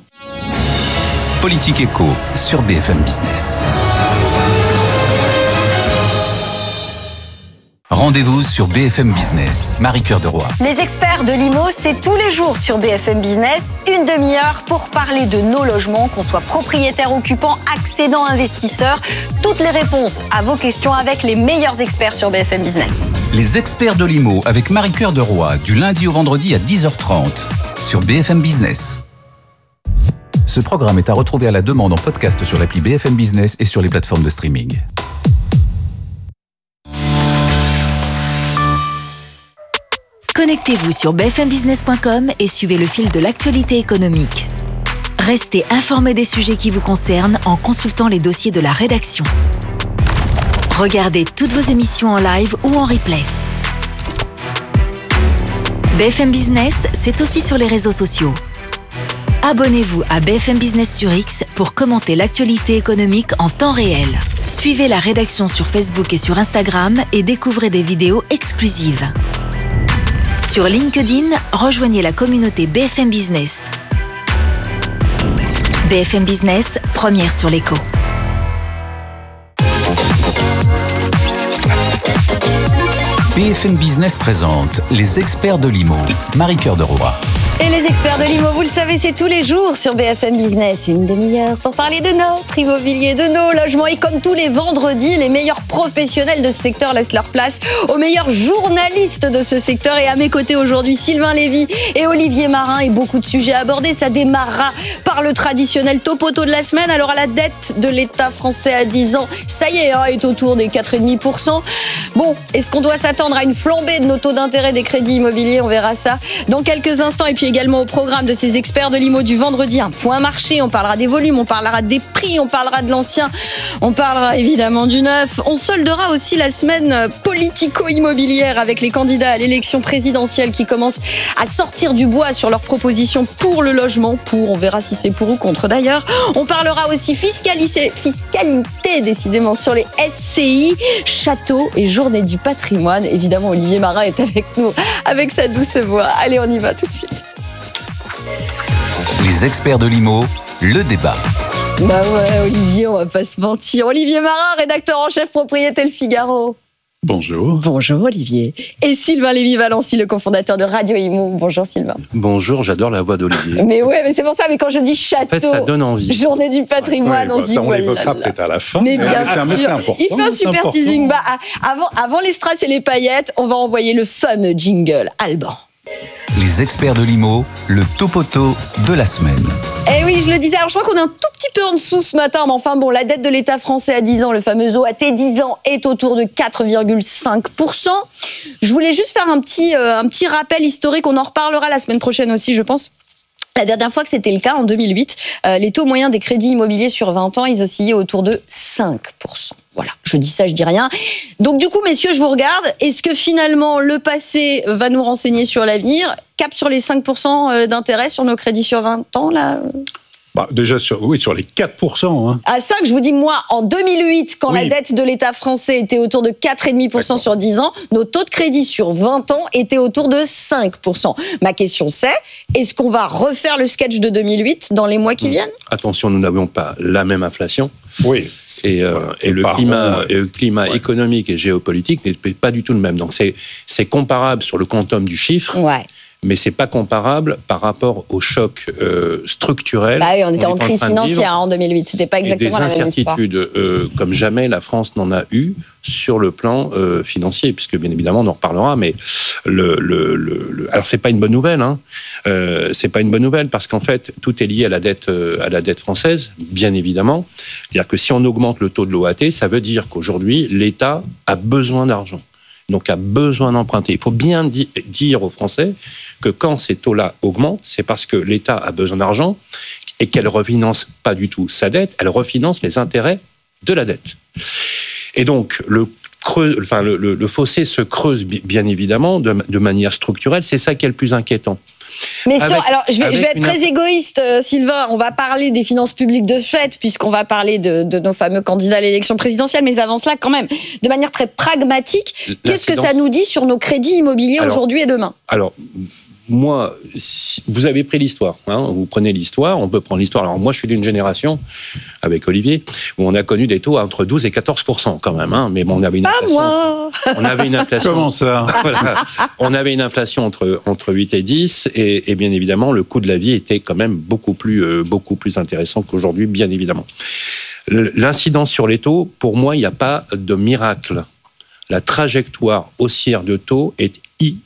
Politique Éco sur B F M Business. Rendez-vous sur B F M Business. Marie-Cœur de Roy. Les experts de l'I M O, c'est tous les jours sur B F M Business. Une demi-heure pour parler de nos logements, qu'on soit propriétaire, occupant, accédant, investisseur. Toutes les réponses à vos questions avec les meilleurs experts sur B F M Business. Les experts de l'I M O avec Marie-Cœur de Roy, du lundi au vendredi à dix heures trente sur B F M Business. Ce programme est à retrouver à la demande en podcast sur l'appli B F M Business et sur les plateformes de streaming. Connectez-vous sur b f m business point com et suivez le fil de l'actualité économique. Restez informés des sujets qui vous concernent en consultant les dossiers de la rédaction. Regardez toutes vos émissions en live ou en replay. B F M Business, c'est aussi sur les réseaux sociaux. Abonnez-vous à B F M Business sur X pour commenter l'actualité économique en temps réel. Suivez la rédaction sur Facebook et sur Instagram et découvrez des vidéos exclusives. Sur LinkedIn, rejoignez la communauté B F M Business. B F M Business, première sur l'écho. B F M Business présente les experts de l'I M O. Marie-Cœur de Roy. Et les experts de l'immo, vous le savez, c'est tous les jours sur B F M Business. Une demi-heure pour parler de notre immobilier, de nos logements. Et comme tous les vendredis, les meilleurs professionnels de ce secteur laissent leur place aux meilleurs journalistes de ce secteur. Et à mes côtés aujourd'hui, Sylvain Lévy et Olivier Marin. Et beaucoup de sujets abordés. Ça démarrera par le traditionnel topoto de la semaine. Alors à la dette de l'État français à dix ans, ça y est, hein, est autour des quatre virgule cinq pour cent. Bon, est-ce qu'on doit s'attendre à une flambée de nos taux d'intérêt des crédits immobiliers? On verra ça dans quelques instants. Et puis également au programme de ces experts de l'immo du vendredi, un point marché, on parlera des volumes, on parlera des prix, on parlera de l'ancien, on parlera évidemment du neuf. On soldera aussi la semaine politico-immobilière avec les candidats à l'élection présidentielle qui commencent à sortir du bois sur leurs propositions pour le logement, pour, on verra si c'est pour ou contre d'ailleurs. On parlera aussi fiscalité, fiscalité décidément sur les S C I, châteaux et journée du patrimoine. Évidemment, Olivier Marin est avec nous, avec sa douce voix. Allez, on y va tout de suite. Les experts de l'immo, le débat. Bah ouais, Olivier, on va pas se mentir. Olivier Marin, rédacteur en chef propriété Le Figaro. Bonjour. Bonjour Olivier. Et Sylvain Lévy-Valency, le cofondateur de Radio Imo. Bonjour Sylvain. Bonjour, j'adore la voix d'Olivier. Mais ouais, mais c'est pour ça, mais quand je dis château, en fait, ça donne envie. Journée du patrimoine, ouais, on se dit ça, on voilà. l'évoquera peut-être à la fin. Mais bien mais sûr, c'est, c'est important, il fait un super important. teasing. Bah, avant, avant les strass et les paillettes, on va envoyer le fameux jingle Alban. Les experts de l'immo, le topoto de la semaine. Eh oui, je le disais, alors je crois qu'on est un tout petit peu en dessous ce matin, mais enfin bon, la dette de l'État français à dix ans, le fameux O A T dix ans, est autour de quatre virgule cinq pour cent. Je voulais juste faire un petit, euh, un petit rappel historique, on en reparlera la semaine prochaine aussi, je pense. La dernière fois que c'était le cas, en deux mille huit, euh, les taux moyens des crédits immobiliers sur vingt ans, ils oscillaient autour de cinq pour cent. Voilà, je dis ça, je dis rien. Donc du coup, messieurs, je vous regarde. Est-ce que finalement, le passé va nous renseigner sur l'avenir? Cap sur les cinq pour cent d'intérêt sur nos crédits sur vingt ans, là? Bah, déjà, sur, oui, sur les quatre pour cent. Hein. À cinq, je vous dis, moi, en deux mille huit, quand oui. la dette de l'État français était autour de quatre virgule cinq pour cent sur dix ans, nos taux de crédit sur vingt ans étaient autour de cinq pour cent. Ma question c'est, est-ce qu'on va refaire le sketch de deux mille huit dans les mois qui viennent? Attention, nous n'avons pas la même inflation. Oui. Et, euh, et, le Pardon, climat, ouais. et le climat ouais. économique et géopolitique n'est pas du tout le même. Donc c'est, c'est comparable sur le quantum du chiffre. Ouais. Mais c'est pas comparable par rapport au choc euh, structurel. Bah oui, on était en, en crise financière en deux mille huit, c'était pas exactement la même histoire. Et des incertitudes euh, comme jamais la France n'en a eu sur le plan euh, financier, puisque bien évidemment on en reparlera, mais le, le, le, le alors c'est pas une bonne nouvelle, hein. Euh, c'est pas une bonne nouvelle parce qu'en fait tout est lié à la dette euh, à la dette française, bien évidemment. C'est-à-dire que si on augmente le taux de l'O A T, ça veut dire qu'aujourd'hui l'État a besoin d'argent. Donc a besoin d'emprunter. Il faut bien di- dire aux Français que quand ces taux-là augmentent, c'est parce que l'État a besoin d'argent et qu'elle ne refinance pas du tout sa dette, elle refinance les intérêts de la dette. Et donc, le, creux, enfin, le, le, le fossé se creuse bien évidemment de, de manière structurelle, c'est ça qui est le plus inquiétant. Mais sur, Avec, alors, je vais, je vais être une... très égoïste, euh, Sylvain. On va parler des finances publiques de fait, puisqu'on va parler de, de nos fameux candidats à l'élection présidentielle. Mais avant cela, quand même, de manière très pragmatique, L'incidence... qu'est-ce que ça nous dit sur nos crédits immobiliers alors, aujourd'hui et demain? Alors, moi, si vous avez pris l'histoire, hein, vous prenez l'histoire, on peut prendre l'histoire. Alors moi, je suis d'une génération, avec Olivier, où on a connu des taux entre douze et quatorze pour cent quand même. Hein, mais bon, on avait une Pas inflation. moi. On avait une inflation. Comment ça? Voilà, on avait une inflation entre entre huit et dix, et, et bien évidemment, le coût de la vie était quand même beaucoup plus euh, beaucoup plus intéressant qu'aujourd'hui, bien évidemment. L'incidence sur les taux, pour moi, il n'y a pas de miracle. La trajectoire haussière de taux est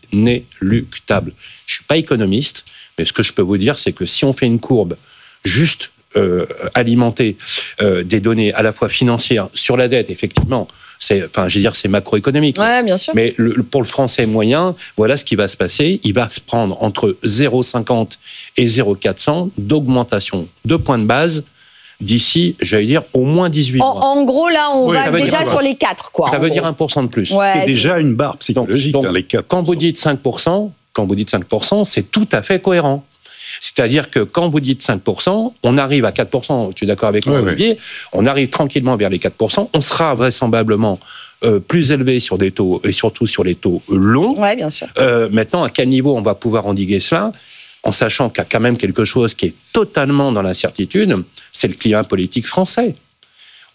inéluctable. Je ne suis pas économiste, mais ce que je peux vous dire, c'est que si on fait une courbe juste euh, alimentée euh, des données à la fois financières sur la dette, effectivement, c'est, enfin, je veux dire, c'est macroéconomique. Ouais, bien sûr. Mais le, pour le français moyen, voilà ce qui va se passer. Il va se prendre entre zéro virgule cinquante et zéro virgule quatre cents d'augmentation de points de base d'ici, j'allais dire, au moins dix-huit en, mois. En gros, là, on oui, va déjà dire, sur les quatre, quoi. Ça veut gros. dire un pour cent de plus. Ouais, c'est déjà une barre psychologique, donc, donc, hein, les quatre pour cent. Quand vous dites cinq pour cent, quand vous dites cinq pour cent, c'est tout à fait cohérent. C'est-à-dire que quand vous dites cinq pour cent, on arrive à quatre pour cent, tu es d'accord avec moi, oui, Olivier, oui. On arrive tranquillement vers les quatre pour cent, on sera vraisemblablement euh, plus élevé sur des taux, et surtout sur les taux longs. Ouais, bien sûr. Euh, maintenant, à quel niveau on va pouvoir endiguer cela ? En sachant qu'il y a quand même quelque chose qui est totalement dans l'incertitude, c'est le climat politique français.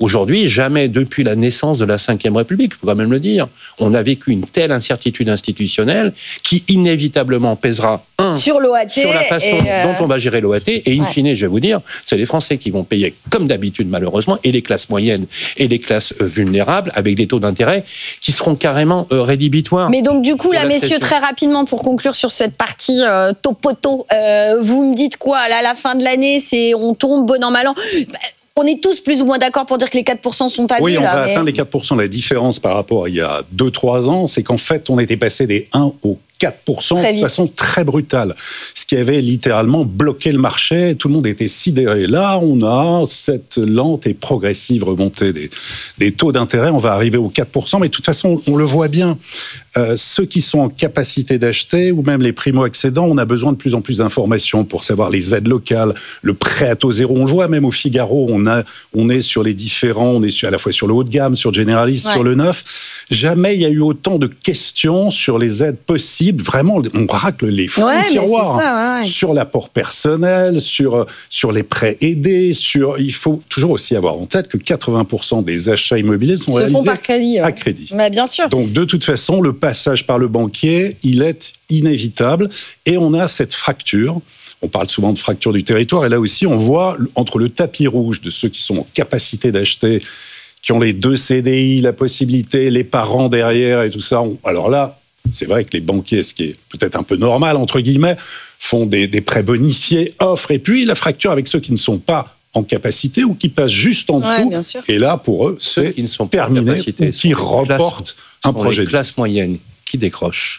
Aujourd'hui, jamais depuis la naissance de la Cinquième République, il faut quand même le dire, on a vécu une telle incertitude institutionnelle qui inévitablement pèsera un sur l'O A T sur la façon et euh... dont on va gérer l'O A T et in fine, ouais. je vais vous dire, c'est les Français qui vont payer comme d'habitude malheureusement et les classes moyennes et les classes euh, vulnérables avec des taux d'intérêt qui seront carrément euh, rédhibitoires. Mais donc du coup là, messieurs, très rapidement pour conclure sur cette partie euh, topoto, euh, vous me dites quoi là, à la fin de l'année, c'est on tombe bon an mal an. Bah, on est tous plus ou moins d'accord pour dire que les quatre pour cent sont à Oui, on là, va mais... atteindre les quatre pour cent. La différence par rapport à il y a deux trois ans, c'est qu'en fait, on était passé des un au quatre pour cent de façon très brutale. Ce qui avait littéralement bloqué le marché. Tout le monde était sidéré. Là, on a cette lente et progressive remontée des, des taux d'intérêt. On va arriver aux quatre pour cent, mais de toute façon, on le voit bien. Euh, ceux qui sont en capacité d'acheter, ou même les primo-accédants, on a besoin de plus en plus d'informations pour savoir les aides locales, le prêt à taux zéro. On le voit même au Figaro, on, a, on est sur les différents, on est sur, à la fois sur le haut de gamme, sur le généraliste, ouais. sur le neuf. Jamais il y a eu autant de questions sur les aides possibles. Vraiment, on racle les fonds ouais, de tiroir. Ça, ouais, ouais. Sur l'apport personnel, sur, sur les prêts aidés. Sur, il faut toujours aussi avoir en tête que quatre-vingts pour cent des achats immobiliers sont Se réalisés font par crédit, ouais. à crédit. Mais bien sûr. Donc, de toute façon, le passage par le banquier, il est inévitable. Et on a cette fracture. On parle souvent de fracture du territoire. Et là aussi, on voit entre le tapis rouge de ceux qui sont en capacité d'acheter, qui ont les deux C D I, la possibilité, les parents derrière et tout ça. Alors là, c'est vrai que les banquiers, ce qui est peut-être un peu normal, entre guillemets, font des, des prêts bonifiés, offrent. Et puis, la fracture avec ceux qui ne sont pas en capacité ou qui passent juste en dessous. Ouais, et là, pour eux, ceux c'est qui ne sont terminé, pas en capacité, ou qui reportent un projet. Les classes moyennes qui décrochent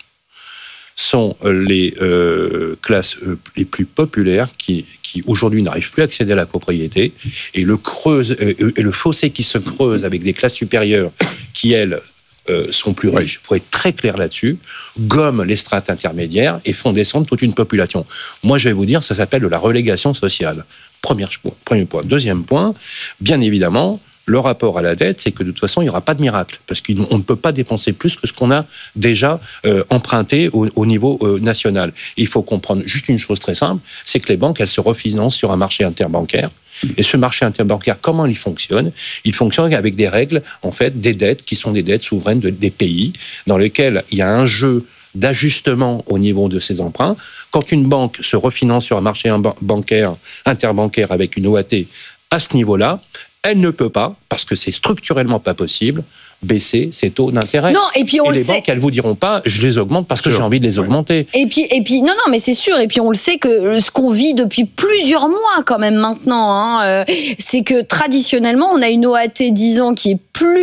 sont les euh, classes euh, les plus populaires qui, qui aujourd'hui n'arrivent plus à accéder à la propriété. Et le, creuse, euh, et le fossé qui se creuse avec des classes supérieures qui, elles, Euh, sont plus riches, il faut être très clair là-dessus, gomment les strates intermédiaires et font descendre toute une population. Moi, je vais vous dire, ça s'appelle de la relégation sociale. Premier point. Premier point. Deuxième point, bien évidemment, le rapport à la dette, c'est que de toute façon, il n'y aura pas de miracle, parce qu'on ne peut pas dépenser plus que ce qu'on a déjà euh, emprunté au, au niveau euh, national. Et il faut comprendre juste une chose très simple, c'est que les banques, elles se refinancent sur un marché interbancaire. Et ce marché interbancaire, comment il fonctionne ? Il fonctionne avec des règles, en fait, des dettes qui sont des dettes souveraines de, des pays, dans lesquelles il y a un jeu d'ajustement au niveau de ces emprunts. Quand une banque se refinance sur un marché bancaire, interbancaire avec une O A T à ce niveau-là, elle ne peut pas, parce que c'est structurellement pas possible, baisser ses taux d'intérêt. Non, et puis on et le les sait. banques, elles vous diront pas, je les augmente parce que j'ai envie de les augmenter. Et puis, et puis, non, non, mais c'est sûr. Et puis, on le sait que ce qu'on vit depuis plusieurs mois, quand même, maintenant, hein, euh, c'est que traditionnellement, on a une O A T dix ans qui est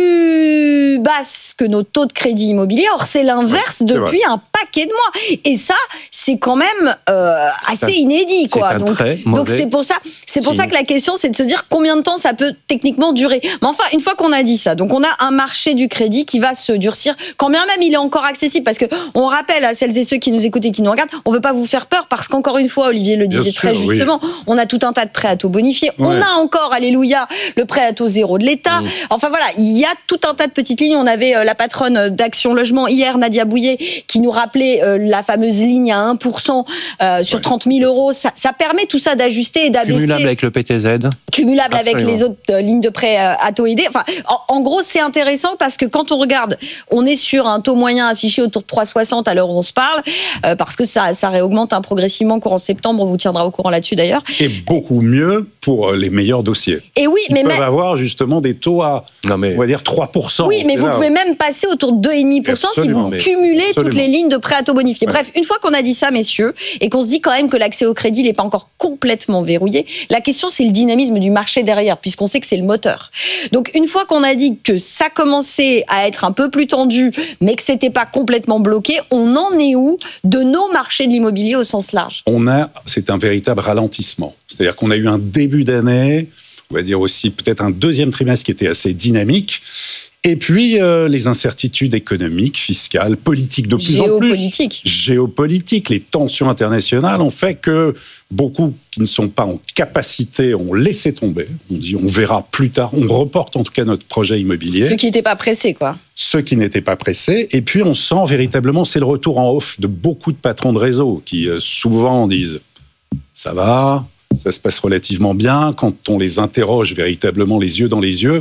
plus basse que nos taux de crédit immobilier. Or, c'est l'inverse ouais, depuis c'est un paquet de mois. Et ça, c'est quand même euh, assez un, inédit, quoi. C'est donc, donc c'est pour ça, c'est pour si. ça que la question, c'est de se dire combien de temps ça peut techniquement durer. Mais enfin, une fois qu'on a dit ça, donc on a un marché du crédit qui va se durcir, quand bien même il est encore accessible, parce que on rappelle à celles et ceux qui nous écoutent et qui nous regardent, on veut pas vous faire peur, parce qu'encore une fois, Olivier le disait Bien très sûr, justement, oui. on a tout un tas de prêts à taux bonifiés, Ouais. on a encore, alléluia, le prêt à taux zéro de l'État. Mmh. Enfin voilà, il y a tout un tas de petites lignes. On avait euh, la patronne d'Action Logement hier, Nadia Bouillet, qui nous rappelait euh, la fameuse ligne à un pour cent euh, sur ouais. trente mille euros. Ça, ça permet tout ça d'ajuster et d'abaisser. Cumulable avec le P T Z. Cumulable Absolument. avec les autres euh, lignes de prêt euh, à taux aidé. Enfin, en, en gros, c'est intéressant parce que quand on regarde, on est sur un taux moyen affiché autour de trois virgule soixante à l'heure où on se parle, euh, parce que ça, ça réaugmente hein, progressivement courant septembre. On vous tiendra au courant là-dessus d'ailleurs. Et beaucoup mieux pour les meilleurs dossiers. Et oui, Ils mais peuvent même... avoir justement des taux à, non mais... on va dire trois pour cent. Oui, mais vous là. pouvez même passer autour de deux virgule cinq pour cent si vous mais... cumulez Absolument. Toutes les lignes de prêt à taux bonifié. Ouais. Bref, une fois qu'on a dit ça, messieurs, et qu'on se dit quand même que l'accès au crédit n'est pas encore complètement verrouillé, la question c'est le dynamisme du marché derrière, puisqu'on sait que c'est le moteur. Donc une fois qu'on a dit que ça commençait à être un peu plus tendu, mais que c'était pas complètement bloqué, on en est où de nos marchés de l'immobilier au sens large ? On a, c'est un véritable ralentissement. C'est-à-dire qu'on a eu un début d'année, on va dire aussi peut-être un deuxième trimestre qui était assez dynamique. Et puis, euh, les incertitudes économiques, fiscales, politiques de plus en plus. Géopolitiques. Géopolitiques. Les tensions internationales ont fait que beaucoup qui ne sont pas en capacité ont laissé tomber. On dit on verra plus tard. On reporte en tout cas notre projet immobilier. Ceux qui n'étaient pas pressés, quoi. Ceux qui n'étaient pas pressés. Et puis, on sent véritablement, c'est le retour en off de beaucoup de patrons de réseau qui euh, souvent disent « ça va ». Ça se passe relativement bien. Quand on les interroge véritablement les yeux dans les yeux,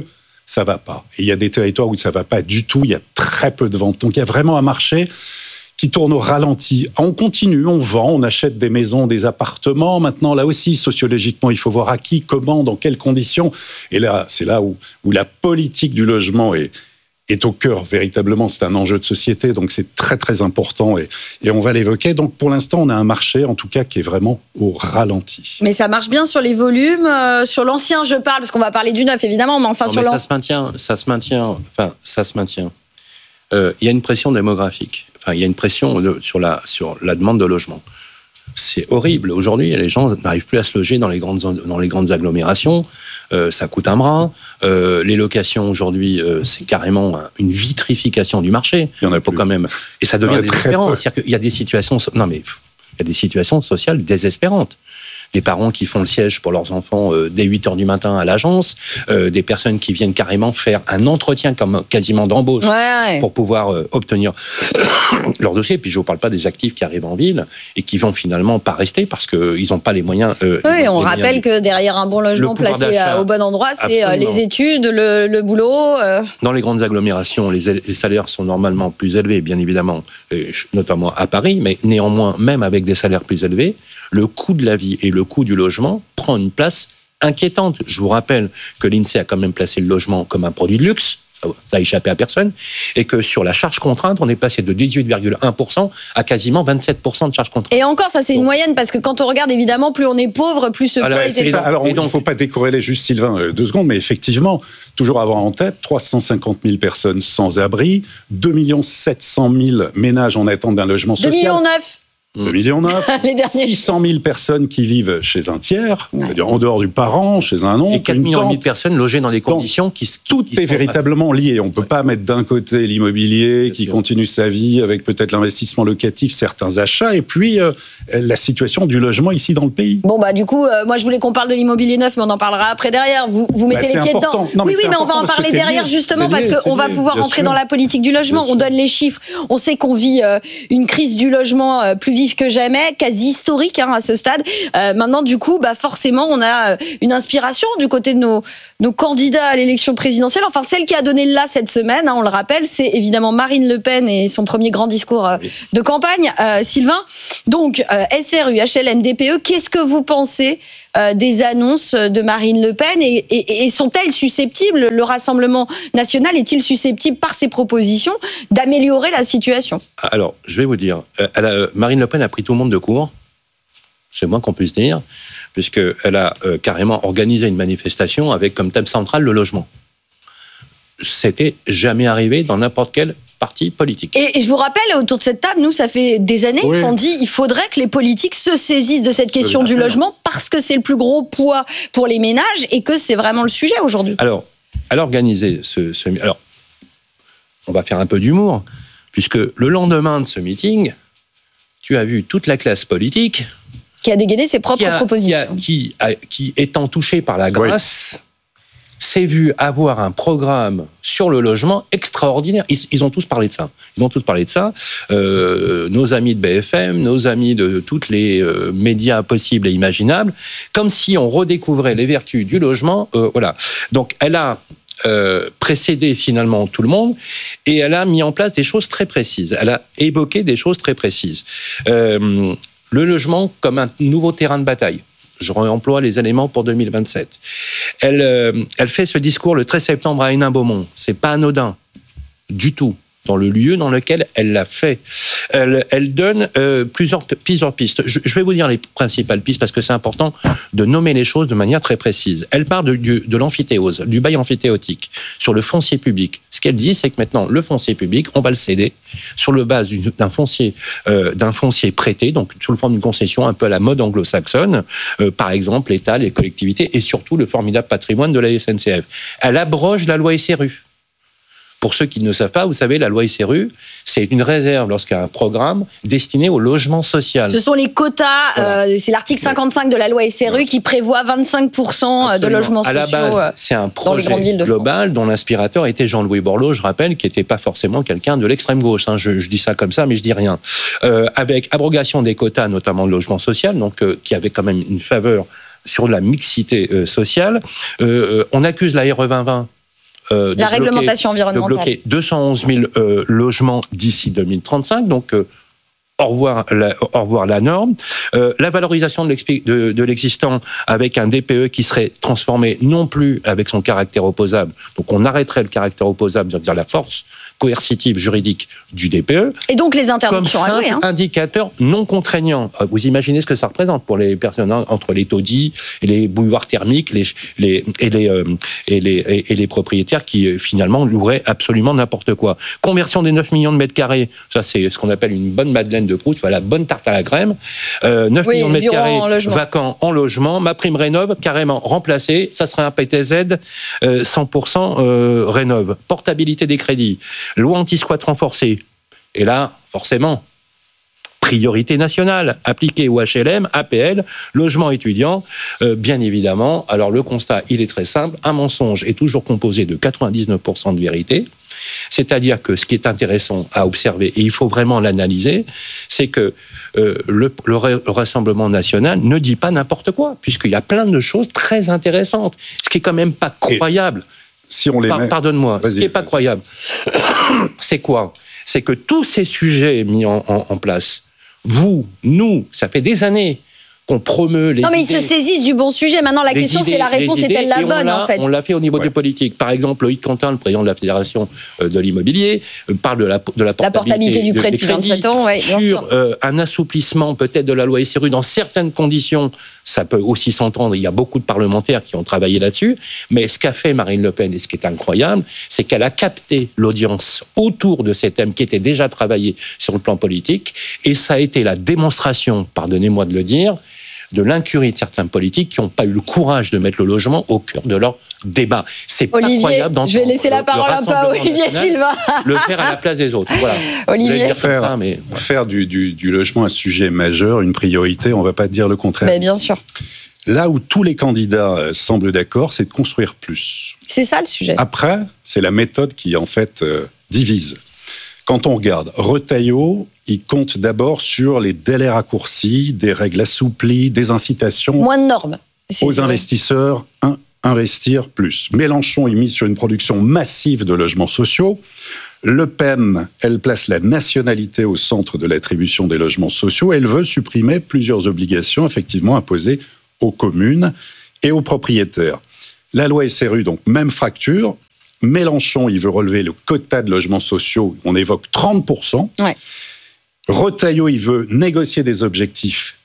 ça va pas. Et il y a des territoires où ça va pas du tout, il y a très peu de ventes. Donc il y a vraiment un marché qui tourne au ralenti. On continue, on vend, on achète des maisons, des appartements. Maintenant, là aussi, sociologiquement, il faut voir à qui, comment, dans quelles conditions. Et là, c'est là où, où la politique du logement est, est au cœur, véritablement. C'est un enjeu de société, donc c'est très, très important. Et, et on va l'évoquer. Donc, pour l'instant, on a un marché, en tout cas, qui est vraiment au ralenti. Mais ça marche bien sur les volumes. Euh, sur l'ancien, je parle, parce qu'on va parler du neuf, évidemment, mais enfin, non, sur mais l'ancien... ça se maintient, ça se maintient, enfin, ça se maintient. Euh, il y a une pression démographique. Enfin, il y a une pression de, sur, la, sur la demande de logement. C'est horrible. Aujourd'hui, les gens n'arrivent plus à se loger dans les grandes, dans les grandes agglomérations. Euh, ça coûte un bras. Euh, les locations, aujourd'hui, euh, c'est carrément une vitrification du marché. Il y en a plus. Quand même. Et ça devient désespérant. C'est-à-dire qu'il y a des situations... Non, mais il y a des situations sociales désespérantes. Des parents qui font le siège pour leurs enfants euh, dès huit heures du matin à l'agence, euh, des personnes qui viennent carrément faire un entretien comme quasiment d'embauche ouais, ouais. pour pouvoir euh, obtenir leur dossier. Puis je ne vous parle pas des actifs qui arrivent en ville et qui vont finalement pas rester parce qu'ils n'ont pas les moyens. Euh, oui, on rappelle moyens que derrière un bon logement placé au bon endroit, c'est absolument. Les études, le, le boulot. Euh... Dans les grandes agglomérations, les, les salaires sont normalement plus élevés, bien évidemment, notamment à Paris, mais néanmoins, même avec des salaires plus élevés, le coût de la vie et le coût du logement prend une place inquiétante. Je vous rappelle que l'INSEE a quand même placé le logement comme un produit de luxe, ça a échappé à personne, et que sur la charge contrainte, on est passé de dix-huit virgule un pour cent à quasiment vingt-sept pour cent de charge contrainte. Et encore, ça c'est une moyenne, parce que quand on regarde, évidemment, plus on est pauvre, plus ce alors, poids est ça. Alors, il ne faut pas décorréler juste, Sylvain, euh, deux secondes, mais effectivement, toujours avoir en tête, trois cent cinquante mille personnes sans abri, deux millions sept cent mille ménages en attente d'un logement social. deux millions neuf deux millions neuf, six cent mille personnes qui vivent chez un tiers, ouais. c'est-à-dire en dehors du parent, chez un oncle, et quatre millions de personnes logées dans des conditions qui, qui tout qui est véritablement lié. On ne peut ouais. pas mettre d'un côté l'immobilier Bien qui sûr. continue sa vie avec peut-être l'investissement locatif, certains achats, et puis euh, la situation du logement ici dans le pays. Bon bah du coup, euh, moi je voulais qu'on parle de l'immobilier neuf, mais on en parlera après derrière. Vous vous mettez bah, les pieds dedans. Non, oui oui, mais on va en parler derrière lié, justement lié, parce qu'on va pouvoir rentrer dans la politique du logement. On donne les chiffres. On sait qu'on vit euh, une crise du logement euh, plus vive que jamais, quasi historique hein, à ce stade. Euh, maintenant, du coup, bah, forcément, on a une inspiration du côté de nos, nos candidats à l'élection présidentielle. Enfin, celle qui a donné le là cette semaine, hein, on le rappelle, c'est évidemment Marine Le Pen et son premier grand discours euh, de campagne. Euh, Sylvain, donc, euh, S R U, H L M, D P E, qu'est-ce que vous pensez euh, des annonces de Marine Le Pen et, et, et sont-elles susceptibles, le Rassemblement national est-il susceptible, par ses propositions, d'améliorer la situation ? Alors, je vais vous dire, elle a, Marine Le Pen a pris tout le monde de court, c'est moins qu'on puisse dire, puisqu'elle a euh, carrément organisé une manifestation avec comme thème central le logement. C'était jamais arrivé dans n'importe quel parti politique. Et, et je vous rappelle, autour de cette table, nous, ça fait des années oui. qu'on dit qu'il faudrait que les politiques se saisissent de cette question du logement parce que c'est le plus gros poids pour les ménages et que c'est vraiment le sujet aujourd'hui. Alors, elle a organisé ce, ce... Alors, on va faire un peu d'humour, puisque le lendemain de ce meeting, tu as vu toute la classe politique... Qui a dégainé ses propres qui a, propositions. Qui, a, qui, a, qui, étant touché par la grâce, oui. s'est vu avoir un programme sur le logement extraordinaire. Ils, ils ont tous parlé de ça. Ils ont tous parlé de ça. Euh, nos amis de B F M, nos amis de tous les euh, médias possibles et imaginables, comme si on redécouvrait les vertus du logement. Euh, voilà. Donc, elle a... Euh, précédé finalement tout le monde et elle a mis en place des choses très précises. Elle a évoqué des choses très précises. Euh, le logement comme un nouveau terrain de bataille. Je réemploie les éléments pour deux mille vingt-sept. Elle, euh, elle fait ce discours le treize septembre à Hénin-Beaumont. C'est pas anodin du tout. Dans le lieu dans lequel elle l'a fait. Elle, elle donne euh, plusieurs, plusieurs pistes. Je, je vais vous dire les principales pistes parce que c'est important de nommer les choses de manière très précise. Elle part de, de, de l'amphithéose, du bail amphithéotique, sur le foncier public. Ce qu'elle dit, c'est que maintenant, le foncier public, on va le céder sur le base d'un foncier, euh, d'un foncier prêté, donc sous le forme d'une concession un peu à la mode anglo-saxonne, euh, par exemple l'État, les collectivités et surtout le formidable patrimoine de la S N C F. Elle abroge la loi S R U. Pour ceux qui ne le savent pas, vous savez, la loi S R U, c'est une réserve lorsqu'il y a un programme destiné au logement social. Ce sont les quotas, voilà. euh, c'est l'article cinquante-cinq de la loi S R U voilà. qui prévoit vingt-cinq pour cent Absolument. de logements sociaux. À la base, c'est un projet global France. dont l'inspirateur était Jean-Louis Borloo, je rappelle, qui n'était pas forcément quelqu'un de l'extrême gauche. Hein. Je, je dis ça comme ça, mais je dis rien. Euh, avec abrogation des quotas, notamment de logement social, donc euh, qui avait quand même une faveur sur la mixité euh, sociale. Euh, on accuse la R E vingt vingt. Euh, La de réglementation bloquer, environnementale. De bloquer deux cent onze mille euh, logements d'ici deux mille trente-cinq, donc euh, au revoir la, au revoir la norme. Euh, la valorisation de, de, de l'existant avec un D P E qui serait transformé non plus avec son caractère opposable, donc on arrêterait le caractère opposable, c'est-à-dire la force coercitive juridique du D P E. Et donc les interdictions comme allouées. Hein. Indicateur non contraignant. Vous imaginez ce que ça représente pour les personnes entre les taudis et les bouilloires thermiques les, les, et, les, euh, et, les, et, et les propriétaires qui euh, finalement loueraient absolument n'importe quoi. Conversion des neuf millions de mètres carrés, ça c'est ce qu'on appelle une bonne Madeleine de Proust, voilà, bonne tarte à la crème. Euh, neuf oui, millions de mètres carrés en vacants en logement, ma prime rénov carrément remplacée, ça serait un P T Z euh, cent pour cent euh, rénov. Portabilité des crédits. Loi anti-squat renforcée. Et là, forcément, priorité nationale appliquée au H L M, A P L, logement étudiant, euh, bien évidemment. Alors le constat, il est très simple. Un mensonge est toujours composé de quatre-vingt-dix-neuf pour cent de vérité. C'est-à-dire que ce qui est intéressant à observer, et il faut vraiment l'analyser, c'est que euh, le, le Rassemblement national ne dit pas n'importe quoi, puisqu'il y a plein de choses très intéressantes. Ce qui est quand même pas croyable. Et si on les Par, met... Pardonne-moi, vas-y, ce qui n'est pas croyable, c'est quoi ? C'est que tous ces sujets mis en, en, en place, vous, nous, ça fait des années qu'on promeut les Non, mais idées, ils se saisissent du bon sujet. Maintenant, la question, idées, c'est la réponse est-elle la bonne, en fait ? On l'a fait au niveau ouais. du politique. Par exemple, Loïc Quentin, le président de la Fédération de l'immobilier, parle de la, de la portabilité, la portabilité du prêt depuis vingt-sept ans, ouais, bien sur sûr. Euh, un assouplissement peut-être de la loi S R U dans certaines conditions. Ça peut aussi s'entendre. Il y a beaucoup de parlementaires qui ont travaillé là-dessus. Mais ce qu'a fait Marine Le Pen, et ce qui est incroyable, c'est qu'elle a capté l'audience autour de ces thèmes qui étaient déjà travaillés sur le plan politique. Et ça a été la démonstration, pardonnez-moi de le dire, de l'incurie de certains politiques qui n'ont pas eu le courage de mettre le logement au cœur de leur débat. C'est Olivier, pas croyable d'entendre je vais laisser la parole un peu à Olivier Silva. Le faire à la place des autres. Voilà. Olivier, dire faire, ça, mais... faire du, du, du logement un sujet majeur, une priorité, on ne va pas dire le contraire. Mais bien sûr. Là où tous les candidats semblent d'accord, c'est de construire plus. C'est ça le sujet. Après, c'est la méthode qui en fait euh, divise. Quand on regarde Retailleau, il compte d'abord sur les délais raccourcis, des règles assouplies, des incitations. Moins de normes. C'est aux vrai. investisseurs, un, investir plus. Mélenchon, il mise sur une production massive de logements sociaux. Le Pen, elle place la nationalité au centre de l'attribution des logements sociaux. Elle veut supprimer plusieurs obligations effectivement imposées aux communes et aux propriétaires. La loi S R U, donc même fracture. Mélenchon, il veut relever le quota de logements sociaux. On évoque trente pour cent. Ouais. Retailleau, il veut négocier des objectifs